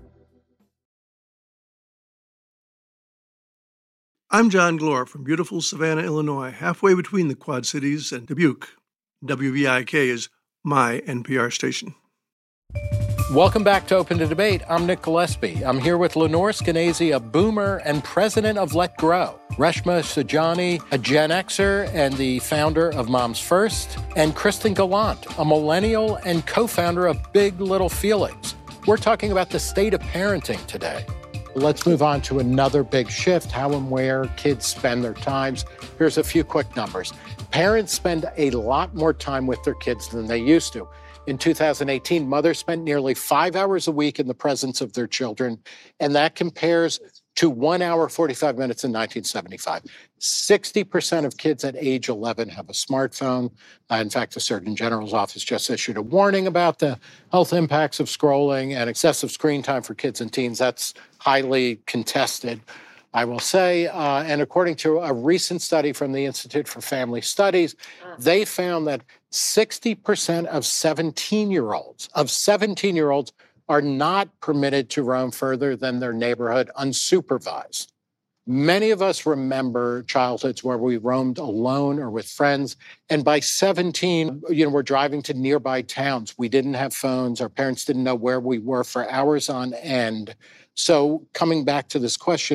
Speaker 11: I'm John Glore from beautiful Savannah, Illinois, halfway between the Quad Cities and Dubuque. W V I K is my N P R station.
Speaker 1: Welcome back to Open to Debate. I'm Nick Gillespie. I'm here with Lenore Skenazy, a boomer and president of Let Grow, Reshma Saujani, a Gen Xer and the founder of Moms First, and Kristen Gallant, a millennial and co-founder of Big Little Feelings. We're talking about the state of parenting today. Let's move on to another big shift, how and where kids spend their times. Here's a few quick numbers. Parents spend a lot more time with their kids than they used to. In two thousand eighteen, mothers spent nearly five hours a week in the presence of their children, and that compares to one hour, forty-five minutes in nineteen seventy-five. sixty percent of kids at age eleven have a smartphone. Uh, in fact, the Surgeon General's office just issued a warning about the health impacts of scrolling and excessive screen time for kids and teens. That's highly contested, I will say. Uh, and according to a recent study from the Institute for Family Studies, they found that sixty percent of seventeen-year-olds, of seventeen-year-olds are not permitted to roam further than their neighborhood unsupervised. Many of us remember childhoods where we roamed alone or with friends. And by seventeen, you know, we're driving to nearby towns. We didn't have phones. Our parents didn't know where we were for hours on end. So coming back to this question,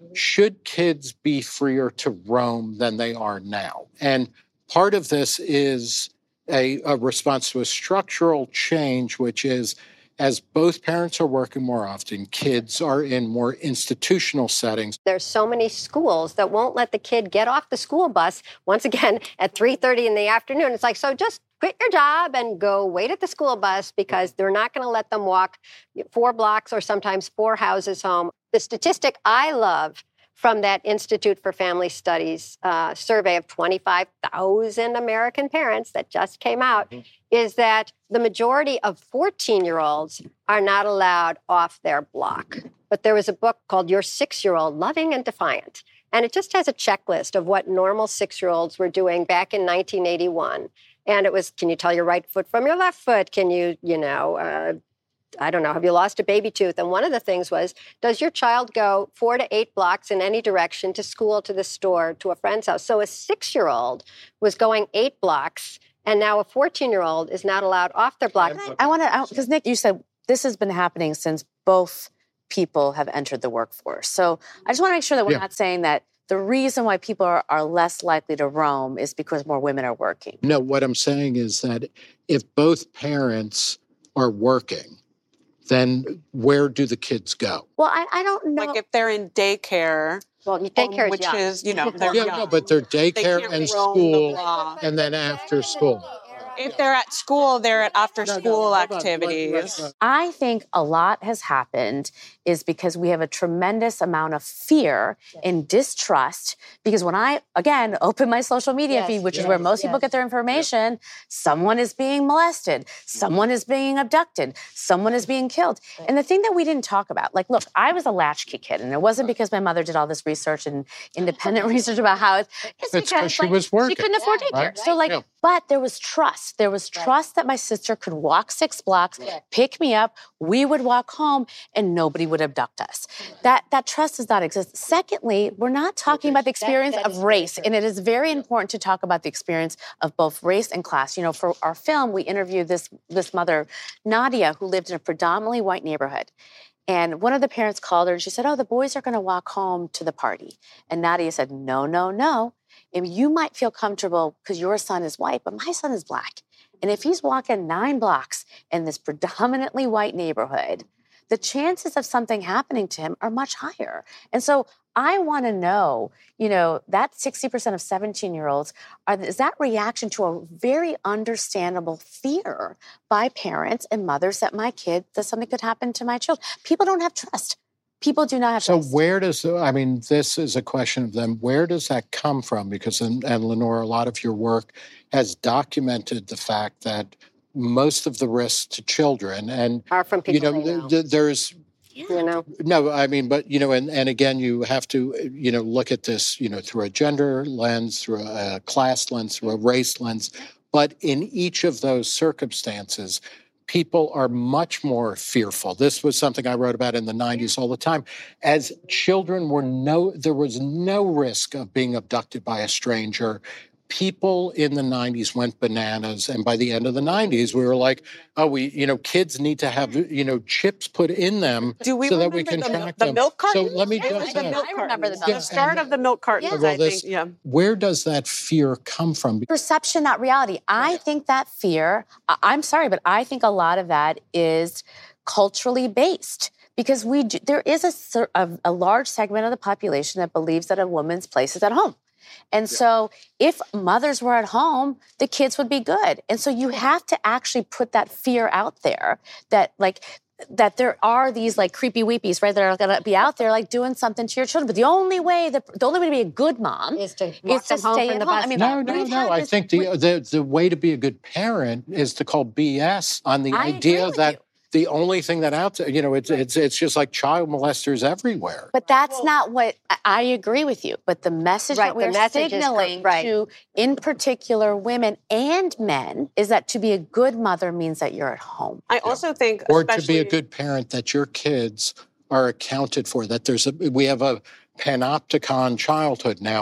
Speaker 1: should kids be freer to roam than they are now? And part of this is a, a response to a structural change, which is as both parents are working more often, kids are in more institutional settings.
Speaker 3: There's so many schools that won't let the kid get off the school bus, once again, at three thirty in the afternoon. It's like, so just quit your job and go wait at the school bus because they're not going to let them walk four blocks or sometimes four houses home. The statistic I love from that Institute for Family Studies uh, survey of twenty-five thousand American parents that just came out mm-hmm. is that the majority of fourteen-year-olds are not allowed off their block. But there was a book called Your Six-Year-Old, Loving and Defiant. And it just has a checklist of what normal six-year-olds were doing back in nineteen eighty-one. And it was, can you tell your right foot from your left foot? Can you, you know, uh, I don't know, have you lost a baby tooth? And one of the things was, does your child go four to eight blocks in any direction to school, to the store, to a friend's house? So a six-year-old was going eight blocks, and now a fourteen-year-old is not allowed off their block.
Speaker 2: I want to, because Nick, you said this has been happening since both people have entered the workforce. So I just want to make sure that we're yeah. not saying that the reason why people are, are less likely to roam is because more women are working.
Speaker 1: No, what I'm saying is that if both parents are working, then where do the kids go?
Speaker 2: Well, I, I don't know.
Speaker 4: Like if they're in daycare.
Speaker 3: Well, daycare
Speaker 4: um, which
Speaker 3: young.
Speaker 4: is, you know, they're
Speaker 1: yeah,
Speaker 4: young.
Speaker 1: no, but they're daycare
Speaker 4: they
Speaker 1: and school, and then after school.
Speaker 4: If they're at school, they're at after-school no, no, activities.
Speaker 2: I think a lot has happened is because we have a tremendous amount of fear and distrust. Because when I, again, open my social media yes, feed, which yes, is where most yes. people get their information, yes. someone is being molested, someone is being abducted, someone is being killed. Right. And the thing that we didn't talk about, like, look, I was a latchkey kid, and it wasn't because my mother did all this research and independent research about how it's, it's,
Speaker 1: it's
Speaker 2: because
Speaker 1: she
Speaker 2: like,
Speaker 1: was working.
Speaker 2: She couldn't afford daycare.
Speaker 1: Right?
Speaker 2: So, like, yeah. but there was trust. There was trust right. that my sister could walk six blocks, yeah. pick me up, we would walk home, and nobody would abduct us. That that trust does not exist. Secondly, we're not talking about the experience that, that of race, and it is very important to talk about the experience of both race and class. You know, for our film, we interviewed this, this mother, Nadia, who lived in a predominantly white neighborhood. And one of the parents called her, and she said, oh, the boys are going to walk home to the party. And Nadia said, no, no, no. And you might feel comfortable because your son is white, but my son is black. And if he's walking nine blocks in this predominantly white neighborhood, the chances of something happening to him are much higher. And so I want to know, you know, that sixty percent of seventeen-year-olds, are, is that reaction to a very understandable fear by parents and mothers that my kid, that something could happen to my child. People don't have trust. People do not have
Speaker 1: so
Speaker 2: trust. So
Speaker 1: where does, I mean, this is a question of them, where does that come from? Because, and, and Lenore, a lot of your work has documented the fact that most of the risks to children and
Speaker 3: are from people
Speaker 1: you know,
Speaker 3: they know.
Speaker 1: Th- there's
Speaker 3: yeah. you know
Speaker 1: no I mean but you know and, and again you have to you know look at this you know through a gender lens, through a class lens, through a race lens, but in each of those circumstances people are much more fearful. This was something I wrote about in the nineties all the time. As children were no there was no risk of being abducted by a stranger. People in the nineties went bananas, and by the end of the nineties, we were like, "Oh, we, you know, kids need to have, you know, chips put in them
Speaker 4: Do we
Speaker 1: so that we can
Speaker 4: the,
Speaker 1: track
Speaker 4: the
Speaker 1: them."
Speaker 4: milk carton?
Speaker 1: So let me
Speaker 4: yeah,
Speaker 1: just
Speaker 4: the
Speaker 1: say,
Speaker 4: milk
Speaker 2: I remember the milk
Speaker 1: yeah,
Speaker 4: The start of the milk cartons,
Speaker 1: yeah. well,
Speaker 4: I
Speaker 1: this,
Speaker 4: think. Yeah.
Speaker 1: Where does that fear come from?
Speaker 2: Perception, not reality. I yeah. think that fear. I, I'm sorry, but I think a lot of that is culturally based. Because we do, there is a, a, a large segment of the population that believes that a woman's place is at home. And yeah. so if mothers were at home, the kids would be good. And so you have to actually put that fear out there that like, that there are these like creepy weepies, right, that are going to be out there like doing something to your children. But the only way that the only way to be a good mom
Speaker 3: is to,
Speaker 2: is to stay at home. I
Speaker 3: mean,
Speaker 1: no, no, no. I think the, the the way to be a good parent is to call B S on the
Speaker 2: I
Speaker 1: idea that
Speaker 2: you.
Speaker 1: the only thing that out there, you know, it's it's it's just like child molesters everywhere.
Speaker 2: But that's well, not what I agree with you. But the message
Speaker 3: right,
Speaker 2: that we're
Speaker 3: message
Speaker 2: signaling
Speaker 3: is, right.
Speaker 2: to, in particular, women and men, is that to be a good mother means that you're at home.
Speaker 4: I also think,
Speaker 1: or
Speaker 4: especially...
Speaker 1: to be a good parent, that your kids are accounted for. That there's a we have a panopticon childhood now.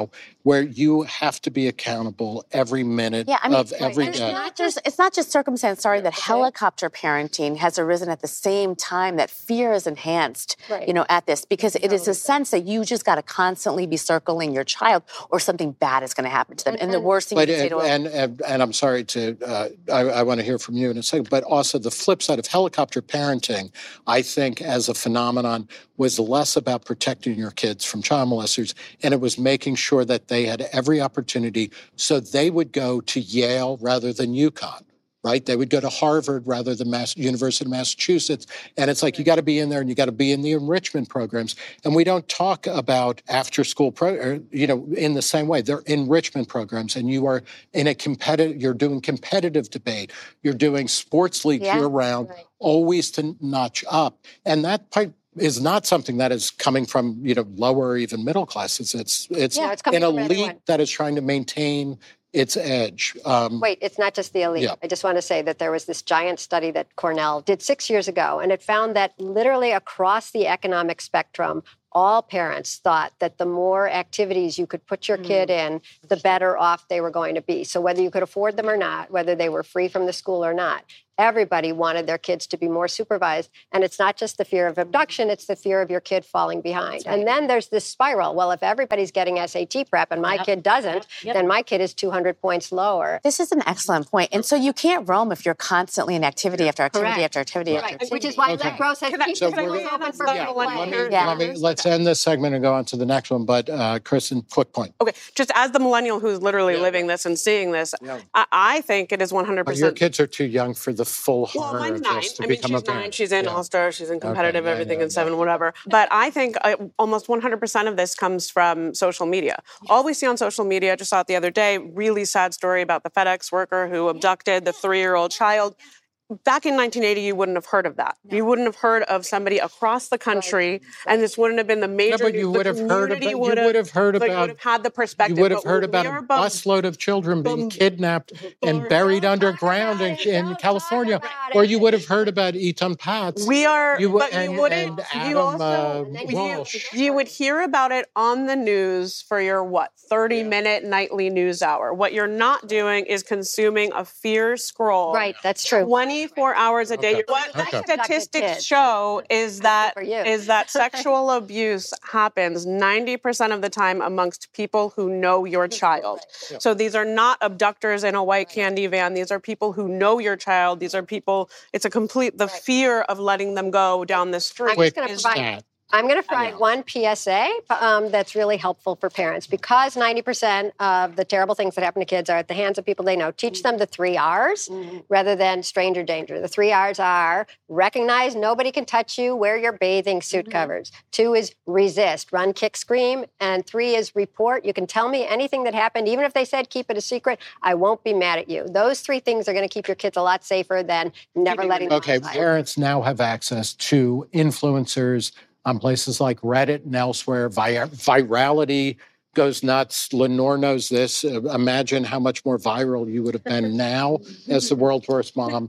Speaker 1: where you have to be accountable every minute
Speaker 2: yeah, I mean,
Speaker 1: of every
Speaker 2: it's
Speaker 1: day.
Speaker 2: not just it's not just circumstance. Sorry, that helicopter parenting has arisen at the same time that fear is enhanced.
Speaker 3: Right.
Speaker 2: You know, at this because it is a sense that you just got to constantly be circling your child, or something bad is going to happen to them. And the worst thing
Speaker 1: But
Speaker 2: you can say to
Speaker 1: and,
Speaker 2: them,
Speaker 1: and and I'm sorry to uh, I, I want to hear from you in a second. But also the flip side of helicopter parenting, I think, as a phenomenon, was less about protecting your kids from child molesters, and it was making sure that they had every opportunity, so they would go to Yale rather than UConn. Right? They would go to Harvard rather than Mass- University of Massachusetts. And it's like, you got to be in there and you got to be in the enrichment programs. And we don't talk about after school, pro- or, you know, in the same way. They're enrichment programs, and you are in a competitive, you're doing competitive debate. You're doing sports leagues
Speaker 2: Yeah.
Speaker 1: year round,
Speaker 3: Right.
Speaker 1: always to notch up. And that part is not something that is coming from, you know, lower or even middle classes. It's, it's,
Speaker 3: Yeah, it's coming
Speaker 1: an
Speaker 3: from
Speaker 1: elite
Speaker 3: everyone.
Speaker 1: that is trying to maintain its edge. Um,
Speaker 3: Wait, it's not just the elite.
Speaker 1: Yeah.
Speaker 3: I just want to say that there was this giant study that Cornell did six years ago, and it found that literally across the economic spectrum, all parents thought that the more activities you could put your kid in, the better off they were going to be. So whether you could afford them or not, whether they were free from the school or not, everybody wanted their kids to be more supervised. And it's not just the fear of abduction, it's the fear of your kid falling behind.
Speaker 2: Right.
Speaker 3: And then there's this spiral. Well, if everybody's getting S A T prep and my
Speaker 2: Yep.
Speaker 3: kid doesn't,
Speaker 2: Yep. Yep.
Speaker 3: then my kid is two hundred points lower.
Speaker 2: this is an excellent point. And so you can't roam if you're constantly in activity after activity
Speaker 3: Correct.
Speaker 2: after activity
Speaker 3: Right.
Speaker 2: after activity.
Speaker 3: Which is why
Speaker 1: Okay.
Speaker 3: Let Grow says
Speaker 4: Can I-
Speaker 3: keep
Speaker 1: So
Speaker 3: the
Speaker 1: we're
Speaker 3: schools
Speaker 1: gonna-
Speaker 3: open for
Speaker 4: Yeah.
Speaker 3: people
Speaker 4: Let
Speaker 3: playing.
Speaker 4: me-
Speaker 2: Yeah.
Speaker 1: Let me, let's end this segment and go on to the next one. But uh, Kristen, quick point.
Speaker 4: Okay, just as the millennial who's literally
Speaker 1: Yeah.
Speaker 4: living this and seeing this,
Speaker 1: Yeah.
Speaker 4: I, I think it is one hundred
Speaker 1: But your
Speaker 4: percent.
Speaker 1: kids are too young for the full
Speaker 4: Well,
Speaker 1: horror
Speaker 4: mine's
Speaker 1: of
Speaker 4: nine.
Speaker 1: this to
Speaker 4: I mean,
Speaker 1: become
Speaker 4: she's
Speaker 1: a parent.
Speaker 4: nine. She's in
Speaker 1: Yeah.
Speaker 4: All-Star. She's in competitive
Speaker 1: yeah,
Speaker 4: everything
Speaker 1: yeah,
Speaker 4: in seven,
Speaker 1: yeah.
Speaker 4: whatever. But I think uh, almost one hundred percent of this comes from social media. All we see on social media, just saw it the other day, really sad story about the FedEx worker who abducted the three-year-old child. Back in nineteen eighty, you wouldn't have heard of that. You wouldn't have heard of somebody across the country, and this wouldn't have been the major.
Speaker 1: No, but you
Speaker 4: news. The
Speaker 1: would have heard
Speaker 4: community
Speaker 1: about. You
Speaker 4: would
Speaker 1: would have heard
Speaker 4: but you
Speaker 1: about.
Speaker 4: would have had the perspective.
Speaker 1: You would have
Speaker 4: but
Speaker 1: heard
Speaker 4: we
Speaker 1: about
Speaker 4: are
Speaker 1: a
Speaker 4: bum-
Speaker 1: busload of children being
Speaker 4: bum-
Speaker 1: kidnapped and buried underground in, in California, or you would have heard about Eton Patz.
Speaker 4: We are,
Speaker 1: You would-
Speaker 4: but
Speaker 1: and-
Speaker 4: you wouldn't.
Speaker 1: and Adam,
Speaker 4: you also,
Speaker 1: uh,
Speaker 4: you,
Speaker 1: Walsh.
Speaker 4: you would hear about it on the news for your what thirty minute nightly news hour. What you're not doing is consuming a fear scroll.
Speaker 3: Right, that's true.
Speaker 4: twenty-four hours a day.
Speaker 1: Okay.
Speaker 4: What
Speaker 1: Okay.
Speaker 4: statistics
Speaker 3: Kids.
Speaker 4: show is that
Speaker 3: for you.
Speaker 4: is that sexual abuse happens ninety percent of the time amongst people who know your child. So these are not abductors in a white candy van. These are people who know your child. These are people, it's a complete, the fear of letting them go down the street.
Speaker 3: I'm
Speaker 1: Quick
Speaker 3: just gonna
Speaker 4: is-
Speaker 3: provide-
Speaker 1: stat.
Speaker 3: I'm going to provide one P S A um, that's really helpful for parents because ninety percent of the terrible things that happen to kids are at the hands of people they know. Teach them the three R's rather than stranger danger. The three R's are recognize nobody can touch you, wear your bathing suit covers. Two is resist, run, kick, scream. And three is report. You can tell me anything that happened, even if they said keep it a secret, I won't be mad at you. Those three things are going to keep your kids a lot safer than never letting them
Speaker 1: Okay,
Speaker 3: outside.
Speaker 1: parents now have access to influencers on places like Reddit and elsewhere. Vi- virality goes nuts. Lenore knows this. Uh, imagine how much more viral you would have been now as the world's worst mom.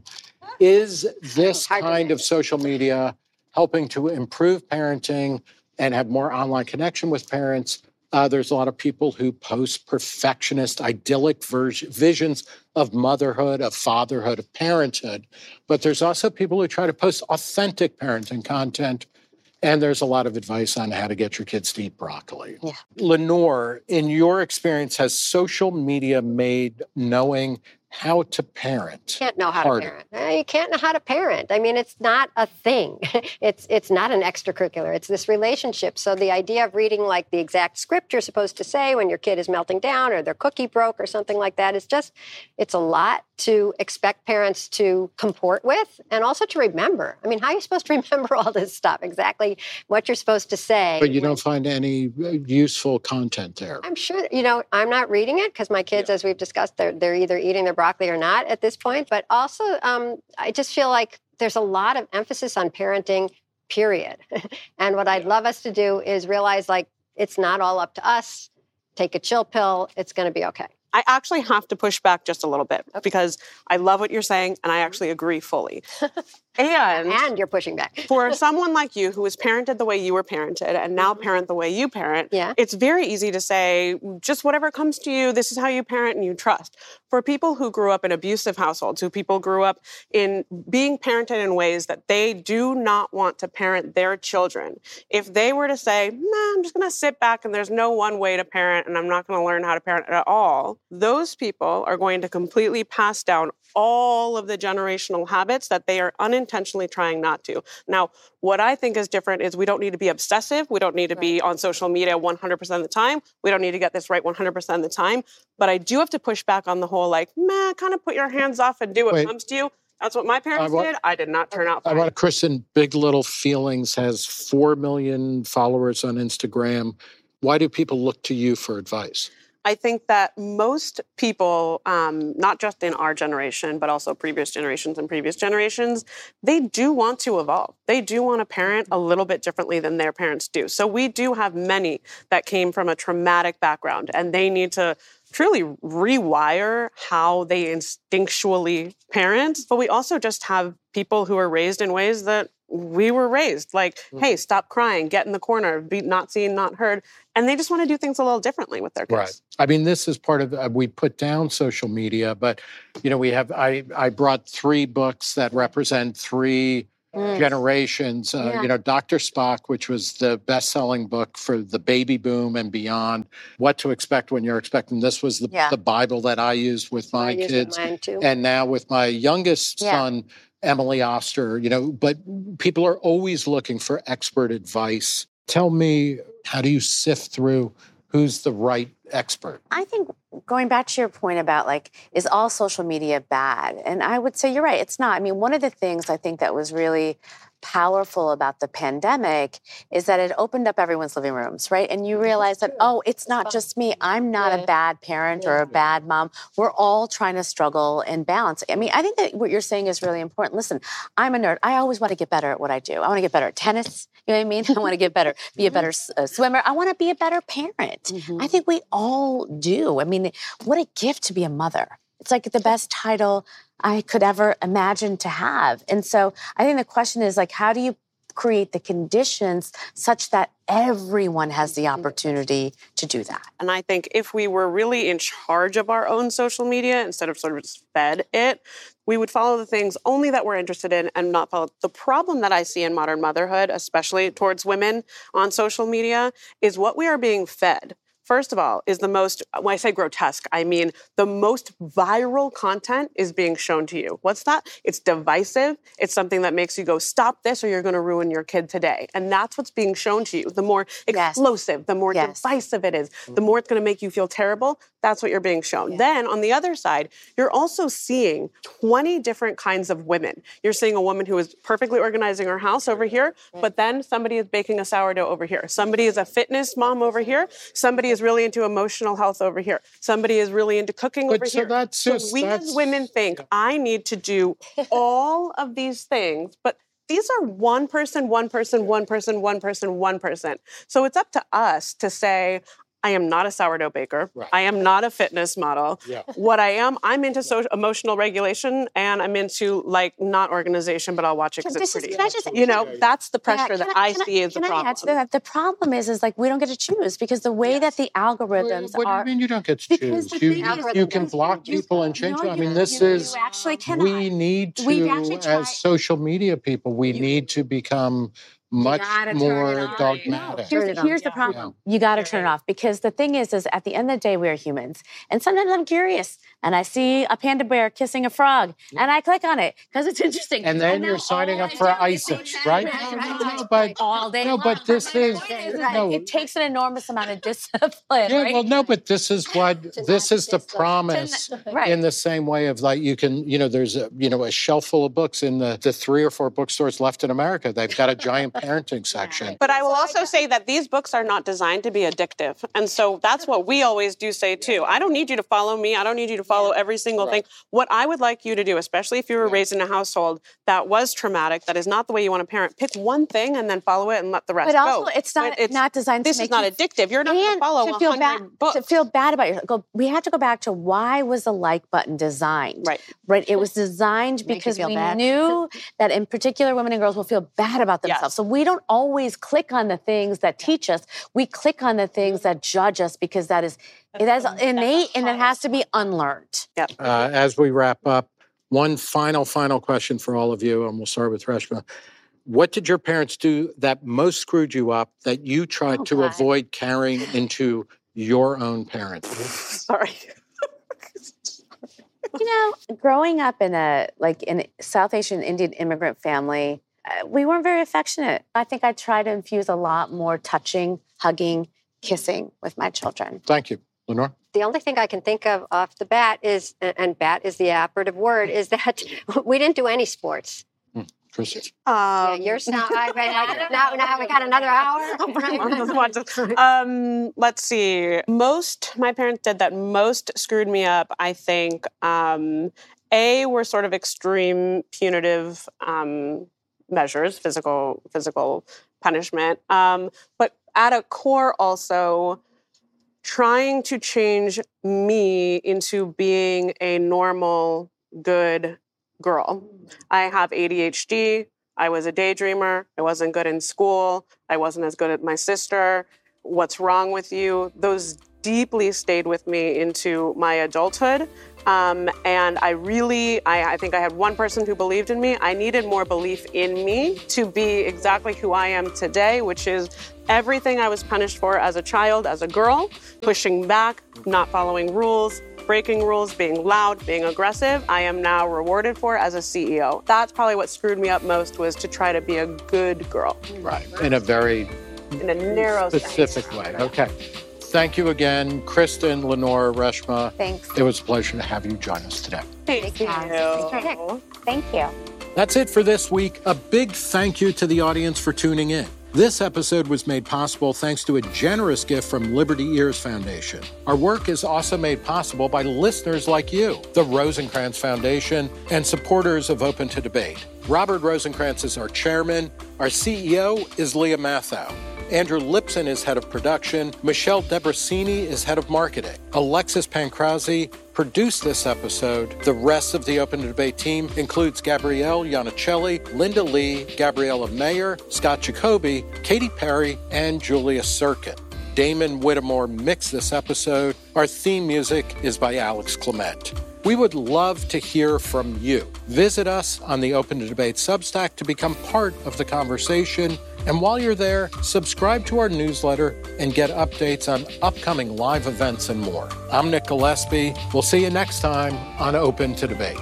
Speaker 1: Is this
Speaker 3: Hard to
Speaker 1: kind of
Speaker 3: say.
Speaker 1: social media helping to improve parenting and have more online connection with parents? Uh, there's a lot of people who post perfectionist, idyllic ver- visions of motherhood, of fatherhood, of parenthood. But there's also people who try to post authentic parenting content. And there's a lot of advice on how to get your kids to eat broccoli.
Speaker 2: Yeah.
Speaker 1: Lenore, in your experience, has social media made knowing how to parent
Speaker 3: Can't know how
Speaker 1: harder?
Speaker 3: to parent. Eh, You can't know how to parent. I mean, it's not a thing. It's it's not an extracurricular. It's this relationship. So the idea of reading like the exact script you're supposed to say when your kid is melting down or their cookie broke or something like that is just, it's a lot to expect parents to comport with and also to remember. I mean, how are you supposed to remember all this stuff? Exactly what you're supposed to say.
Speaker 1: But you
Speaker 3: when-
Speaker 1: don't find any uh, useful content there.
Speaker 3: I'm sure, you know, I'm not reading it because my kids, as we've discussed, they're, they're either eating their broccoli or not at this point. But also, um, I just feel like there's a lot of emphasis on parenting, period. And what I'd love us to do is realize, like, it's not all up to us. Take a chill pill. It's going to be okay.
Speaker 4: I actually have to push back just a little bit because I love what you're saying and I actually agree fully. And,
Speaker 3: and you're pushing back.
Speaker 4: For someone like you who was parented the way you were parented and now parent the way you parent,
Speaker 3: yeah.
Speaker 4: it's very easy to say, just whatever comes to you, this is how you parent and you trust. For people who grew up in abusive households, who people grew up in being parented in ways that they do not want to parent their children, if they were to say, nah, I'm just going to sit back and there's no one way to parent and I'm not going to learn how to parent at all, those people are going to completely pass down all of the generational habits that they are unintentionally trying not to. Now, what I think is different is we don't need to be obsessive. We don't need to right. be on social media one hundred percent of the time. We don't need to get this right one hundred percent of the time. But I do have to push back on the whole, like, man, kind of put your hands off and do what Wait. comes to you. That's what my parents I want, did. I did not turn out fine.
Speaker 1: I want Kristen, Big Little Feelings has four million followers on Instagram. Why do people look to you for advice?
Speaker 4: I think that most people, um, not just in our generation, but also previous generations and previous generations, they do want to evolve. They do want to parent a little bit differently than their parents do. So we do have many that came from a traumatic background, and they need to truly rewire how they instinctually parent. But we also just have people who are raised in ways that we were raised, like, mm-hmm. hey, stop crying, get in the corner, be not seen, not heard. And they just want to do things a little differently with their kids.
Speaker 1: Right. I mean, this is part of, uh, we put down social media, but, you know, we have, I, I brought three books that represent three mm. generations. Uh, yeah. You know, Doctor Spock, which was the best-selling book for the baby boom and beyond. What to Expect When You're Expecting. This was the, yeah. the Bible that I used with my I kids.
Speaker 3: Mine too.
Speaker 1: And now with my youngest yeah. son, Emily Oster, you know, but people are always looking for expert advice. Tell me, how do you sift through who's the right expert?
Speaker 2: I think going back to your point about, like, is all social media bad? And I would say you're right, it's not. I mean, one of the things I think that was really powerful about the pandemic is that it opened up everyone's living rooms, right? And you realize that, oh, it's not just me. I'm not yeah. a bad parent yeah. or a bad mom. We're all trying to struggle and balance. I mean, I think that what you're saying is really important. Listen, I'm a nerd. I always want to get better at what I do. I want to get better at tennis. You know what I mean? I want to get better, be a better uh, swimmer. I want to be a better parent. Mm-hmm. I think we all do. I mean, what a gift to be a mother. It's like the best title I could ever imagine to have. And so I think the question is, like, how do you create the conditions such that everyone has the opportunity to do that?
Speaker 4: And I think if we were really in charge of our own social media instead of sort of just fed it, we would follow the things only that we're interested in and not follow. The problem that I see in modern motherhood, especially towards women on social media, is what we are being fed. First of all, is the most, when I say grotesque, I mean the most viral content is being shown to you. What's that? It's divisive. It's something that makes you go, stop this or you're going to ruin your kid today. And that's what's being shown to you. The more explosive, yes. the more yes. divisive it is, the more it's going to make you feel terrible. That's what you're being shown. Yeah. Then on the other side, you're also seeing twenty different kinds of women. You're seeing a woman who is perfectly organizing her house over here, but then somebody is baking a sourdough over here. Somebody is a fitness mom over here. Somebody is really into emotional health over here. Somebody is really into cooking
Speaker 1: but
Speaker 4: over
Speaker 1: so
Speaker 4: here.
Speaker 1: That's
Speaker 4: so
Speaker 1: just,
Speaker 4: we
Speaker 1: that's...
Speaker 4: as women think, I need to do all of these things, but these are one person, one person, one person, one person, one person. So it's up to us to say, I am not a sourdough baker. Right. I am not a fitness model. Yeah. What I am, I'm into social, emotional regulation, and I'm into, like, not organization, but I'll watch it because it's pretty.
Speaker 2: Is, can I just,
Speaker 4: you know, that's the pressure
Speaker 2: yeah,
Speaker 4: that
Speaker 2: I,
Speaker 4: I see
Speaker 2: I,
Speaker 4: as the problem.
Speaker 2: I add to that? The problem is, is like we don't get to choose because the way yes. that the algorithms
Speaker 1: what, what
Speaker 2: are.
Speaker 1: What do you mean you don't get to choose? You, you, you can block people and change. No, I mean, this
Speaker 2: you,
Speaker 1: is.
Speaker 2: You actually cannot.
Speaker 1: We need to, as social media people, we you, need to become much more dogmatic.
Speaker 2: No, here's, here's the problem. Yeah. You got to turn it off because the thing is, is at the end of the day, we are humans. And sometimes I'm curious and I see a panda bear kissing a frog yeah. and I click on it because it's interesting.
Speaker 1: And then and you're signing up for ISIS, right?
Speaker 2: right, right, right.
Speaker 1: No, but,
Speaker 2: all day
Speaker 1: no, but this is, no.
Speaker 2: It takes an enormous amount of discipline,
Speaker 1: yeah,
Speaker 2: right?
Speaker 1: well, no, but this is what, this is the promise
Speaker 2: right.
Speaker 1: in the same way of, like, you can, you know, there's a, you know, a shelf full of books in the, the three or four bookstores left in America. They've got a giant parenting section.
Speaker 4: But I will also say that these books are not designed to be addictive. And so that's what we always do say, too. I don't need you to follow me. I don't need you to follow every single
Speaker 1: Right.
Speaker 4: thing. What I would like you to do, especially if you were raised in a household that was traumatic, that is not the way you want to parent, pick one thing and then follow it and let the rest
Speaker 2: But also,
Speaker 4: go.
Speaker 2: it's not
Speaker 4: But
Speaker 2: not designed
Speaker 4: This
Speaker 2: to
Speaker 4: is
Speaker 2: make
Speaker 4: not
Speaker 2: you
Speaker 4: addictive. You're not going to
Speaker 2: and
Speaker 4: follow
Speaker 2: to feel
Speaker 4: one
Speaker 2: bad
Speaker 4: hundred books.
Speaker 2: to feel bad about yourself. Go. We have to go back to why was the like button designed?
Speaker 4: Right.
Speaker 2: Right. It was designed
Speaker 3: Make you
Speaker 2: because
Speaker 3: feel
Speaker 2: we
Speaker 3: bad.
Speaker 2: knew that in particular women and girls will feel bad about themselves.
Speaker 4: Yes.
Speaker 2: So we don't always click on the things that teach us. We click on the things that judge us because that is it is innate and it has to be unlearned.
Speaker 4: Yeah.
Speaker 1: Uh, as we wrap up, one final, final question for all of you, and we'll start with Reshma. What did your parents do that most screwed you up that you tried
Speaker 2: Oh,
Speaker 1: to
Speaker 2: God.
Speaker 1: avoid carrying into your own parenting?
Speaker 4: Sorry.
Speaker 2: You know, growing up in a like in a South Asian Indian immigrant family, uh, we weren't very affectionate. I think I tried to infuse a lot more touching, hugging, kissing with my children.
Speaker 1: Thank you. Lenore?
Speaker 3: The only thing I can think of off the bat is, and bat is the operative word, is that we didn't do any sports.
Speaker 1: Chris?
Speaker 3: Yeah,
Speaker 4: Um,
Speaker 3: you're now, I, I, now, now we got another hour.
Speaker 4: um, let's see. Most my parents did that most screwed me up, I think. Um, A, were sort of extreme punitive um, measures, physical physical punishment. Um, but at a core also trying to change me into being a normal, good girl. I have A D H D. I was a daydreamer. I wasn't good in school. I wasn't as good as my sister. What's wrong with you? Those deeply stayed with me into my adulthood. Um, and I really, I, I think I had one person who believed in me. I needed more belief in me to be exactly who I am today, which is everything I was punished for as a child, as a girl, pushing back, not following rules, breaking rules, being loud, being aggressive, I am now rewarded for as a C E O. That's probably what screwed me up most, was to try to be a good girl.
Speaker 1: Right. In a very
Speaker 4: In a narrow
Speaker 1: specific way. Okay. Thank you again, Kristen, Lenore, Reshma.
Speaker 2: Thanks.
Speaker 1: It was a pleasure to have you join us today.
Speaker 4: Thank you.
Speaker 2: Thank you.
Speaker 1: That's it for this week. A big thank you to the audience for tuning in. This episode was made possible thanks to a generous gift from Liberty Ears Foundation. Our work is also made possible by listeners like you, the Rosencrantz Foundation, and supporters of Open to Debate. Robert Rosencrantz is our chairman. Our C E O is Leah Mathau. Andrew Lipson is head of production. Michelle Debrasini is head of marketing. Alexis Pancrazzi produced this episode. The rest of the Open to Debate team includes Gabrielle Iannicelli, Linda Lee, Gabriella Mayer, Scott Jacoby, Katy Perry, and Julia Sirkin. Damon Whittemore mixed this episode. Our theme music is by Alex Clement. We would love to hear from you. Visit us on the Open to Debate Substack to become part of the conversation. And while you're there, subscribe to our newsletter and get updates on upcoming live events and more. I'm Nick Gillespie. We'll see you next time on Open to Debate.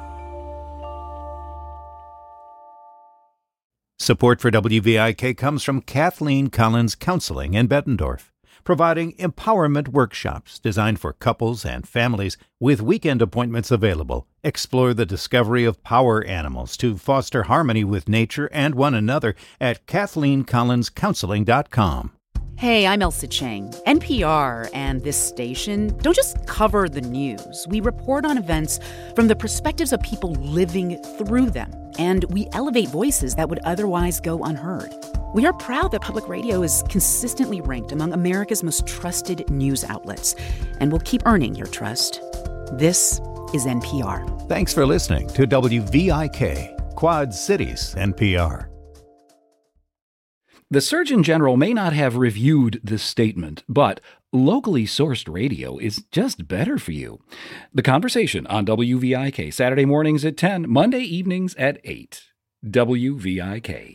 Speaker 7: Support for W V I K comes from Kathleen Collins Counseling in Bettendorf, providing empowerment workshops designed for couples and families with weekend appointments available. Explore the discovery of power animals to foster harmony with nature and one another at kathleen collins counseling dot com.
Speaker 12: Hey, I'm Elsa Chang. N P R and this station don't just cover the news. We report on events from the perspectives of people living through them, and we elevate voices that would otherwise go unheard. We are proud that public radio is consistently ranked among America's most trusted news outlets, and will keep earning your trust. This is N P R.
Speaker 7: Thanks for listening to W V I K, Quad Cities N P R.
Speaker 13: The Surgeon General may not have reviewed this statement, but locally sourced radio is just better for you. The Conversation on W V I K, Saturday mornings at ten, Monday evenings at eight. W V I K.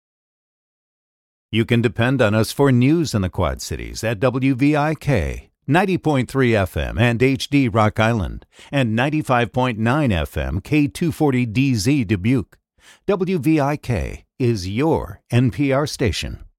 Speaker 7: You can depend on us for news in the Quad Cities at W V I K, ninety point three F M and H D Rock Island, and ninety-five point nine F M K two forty D Z Dubuque. W V I K is your N P R station.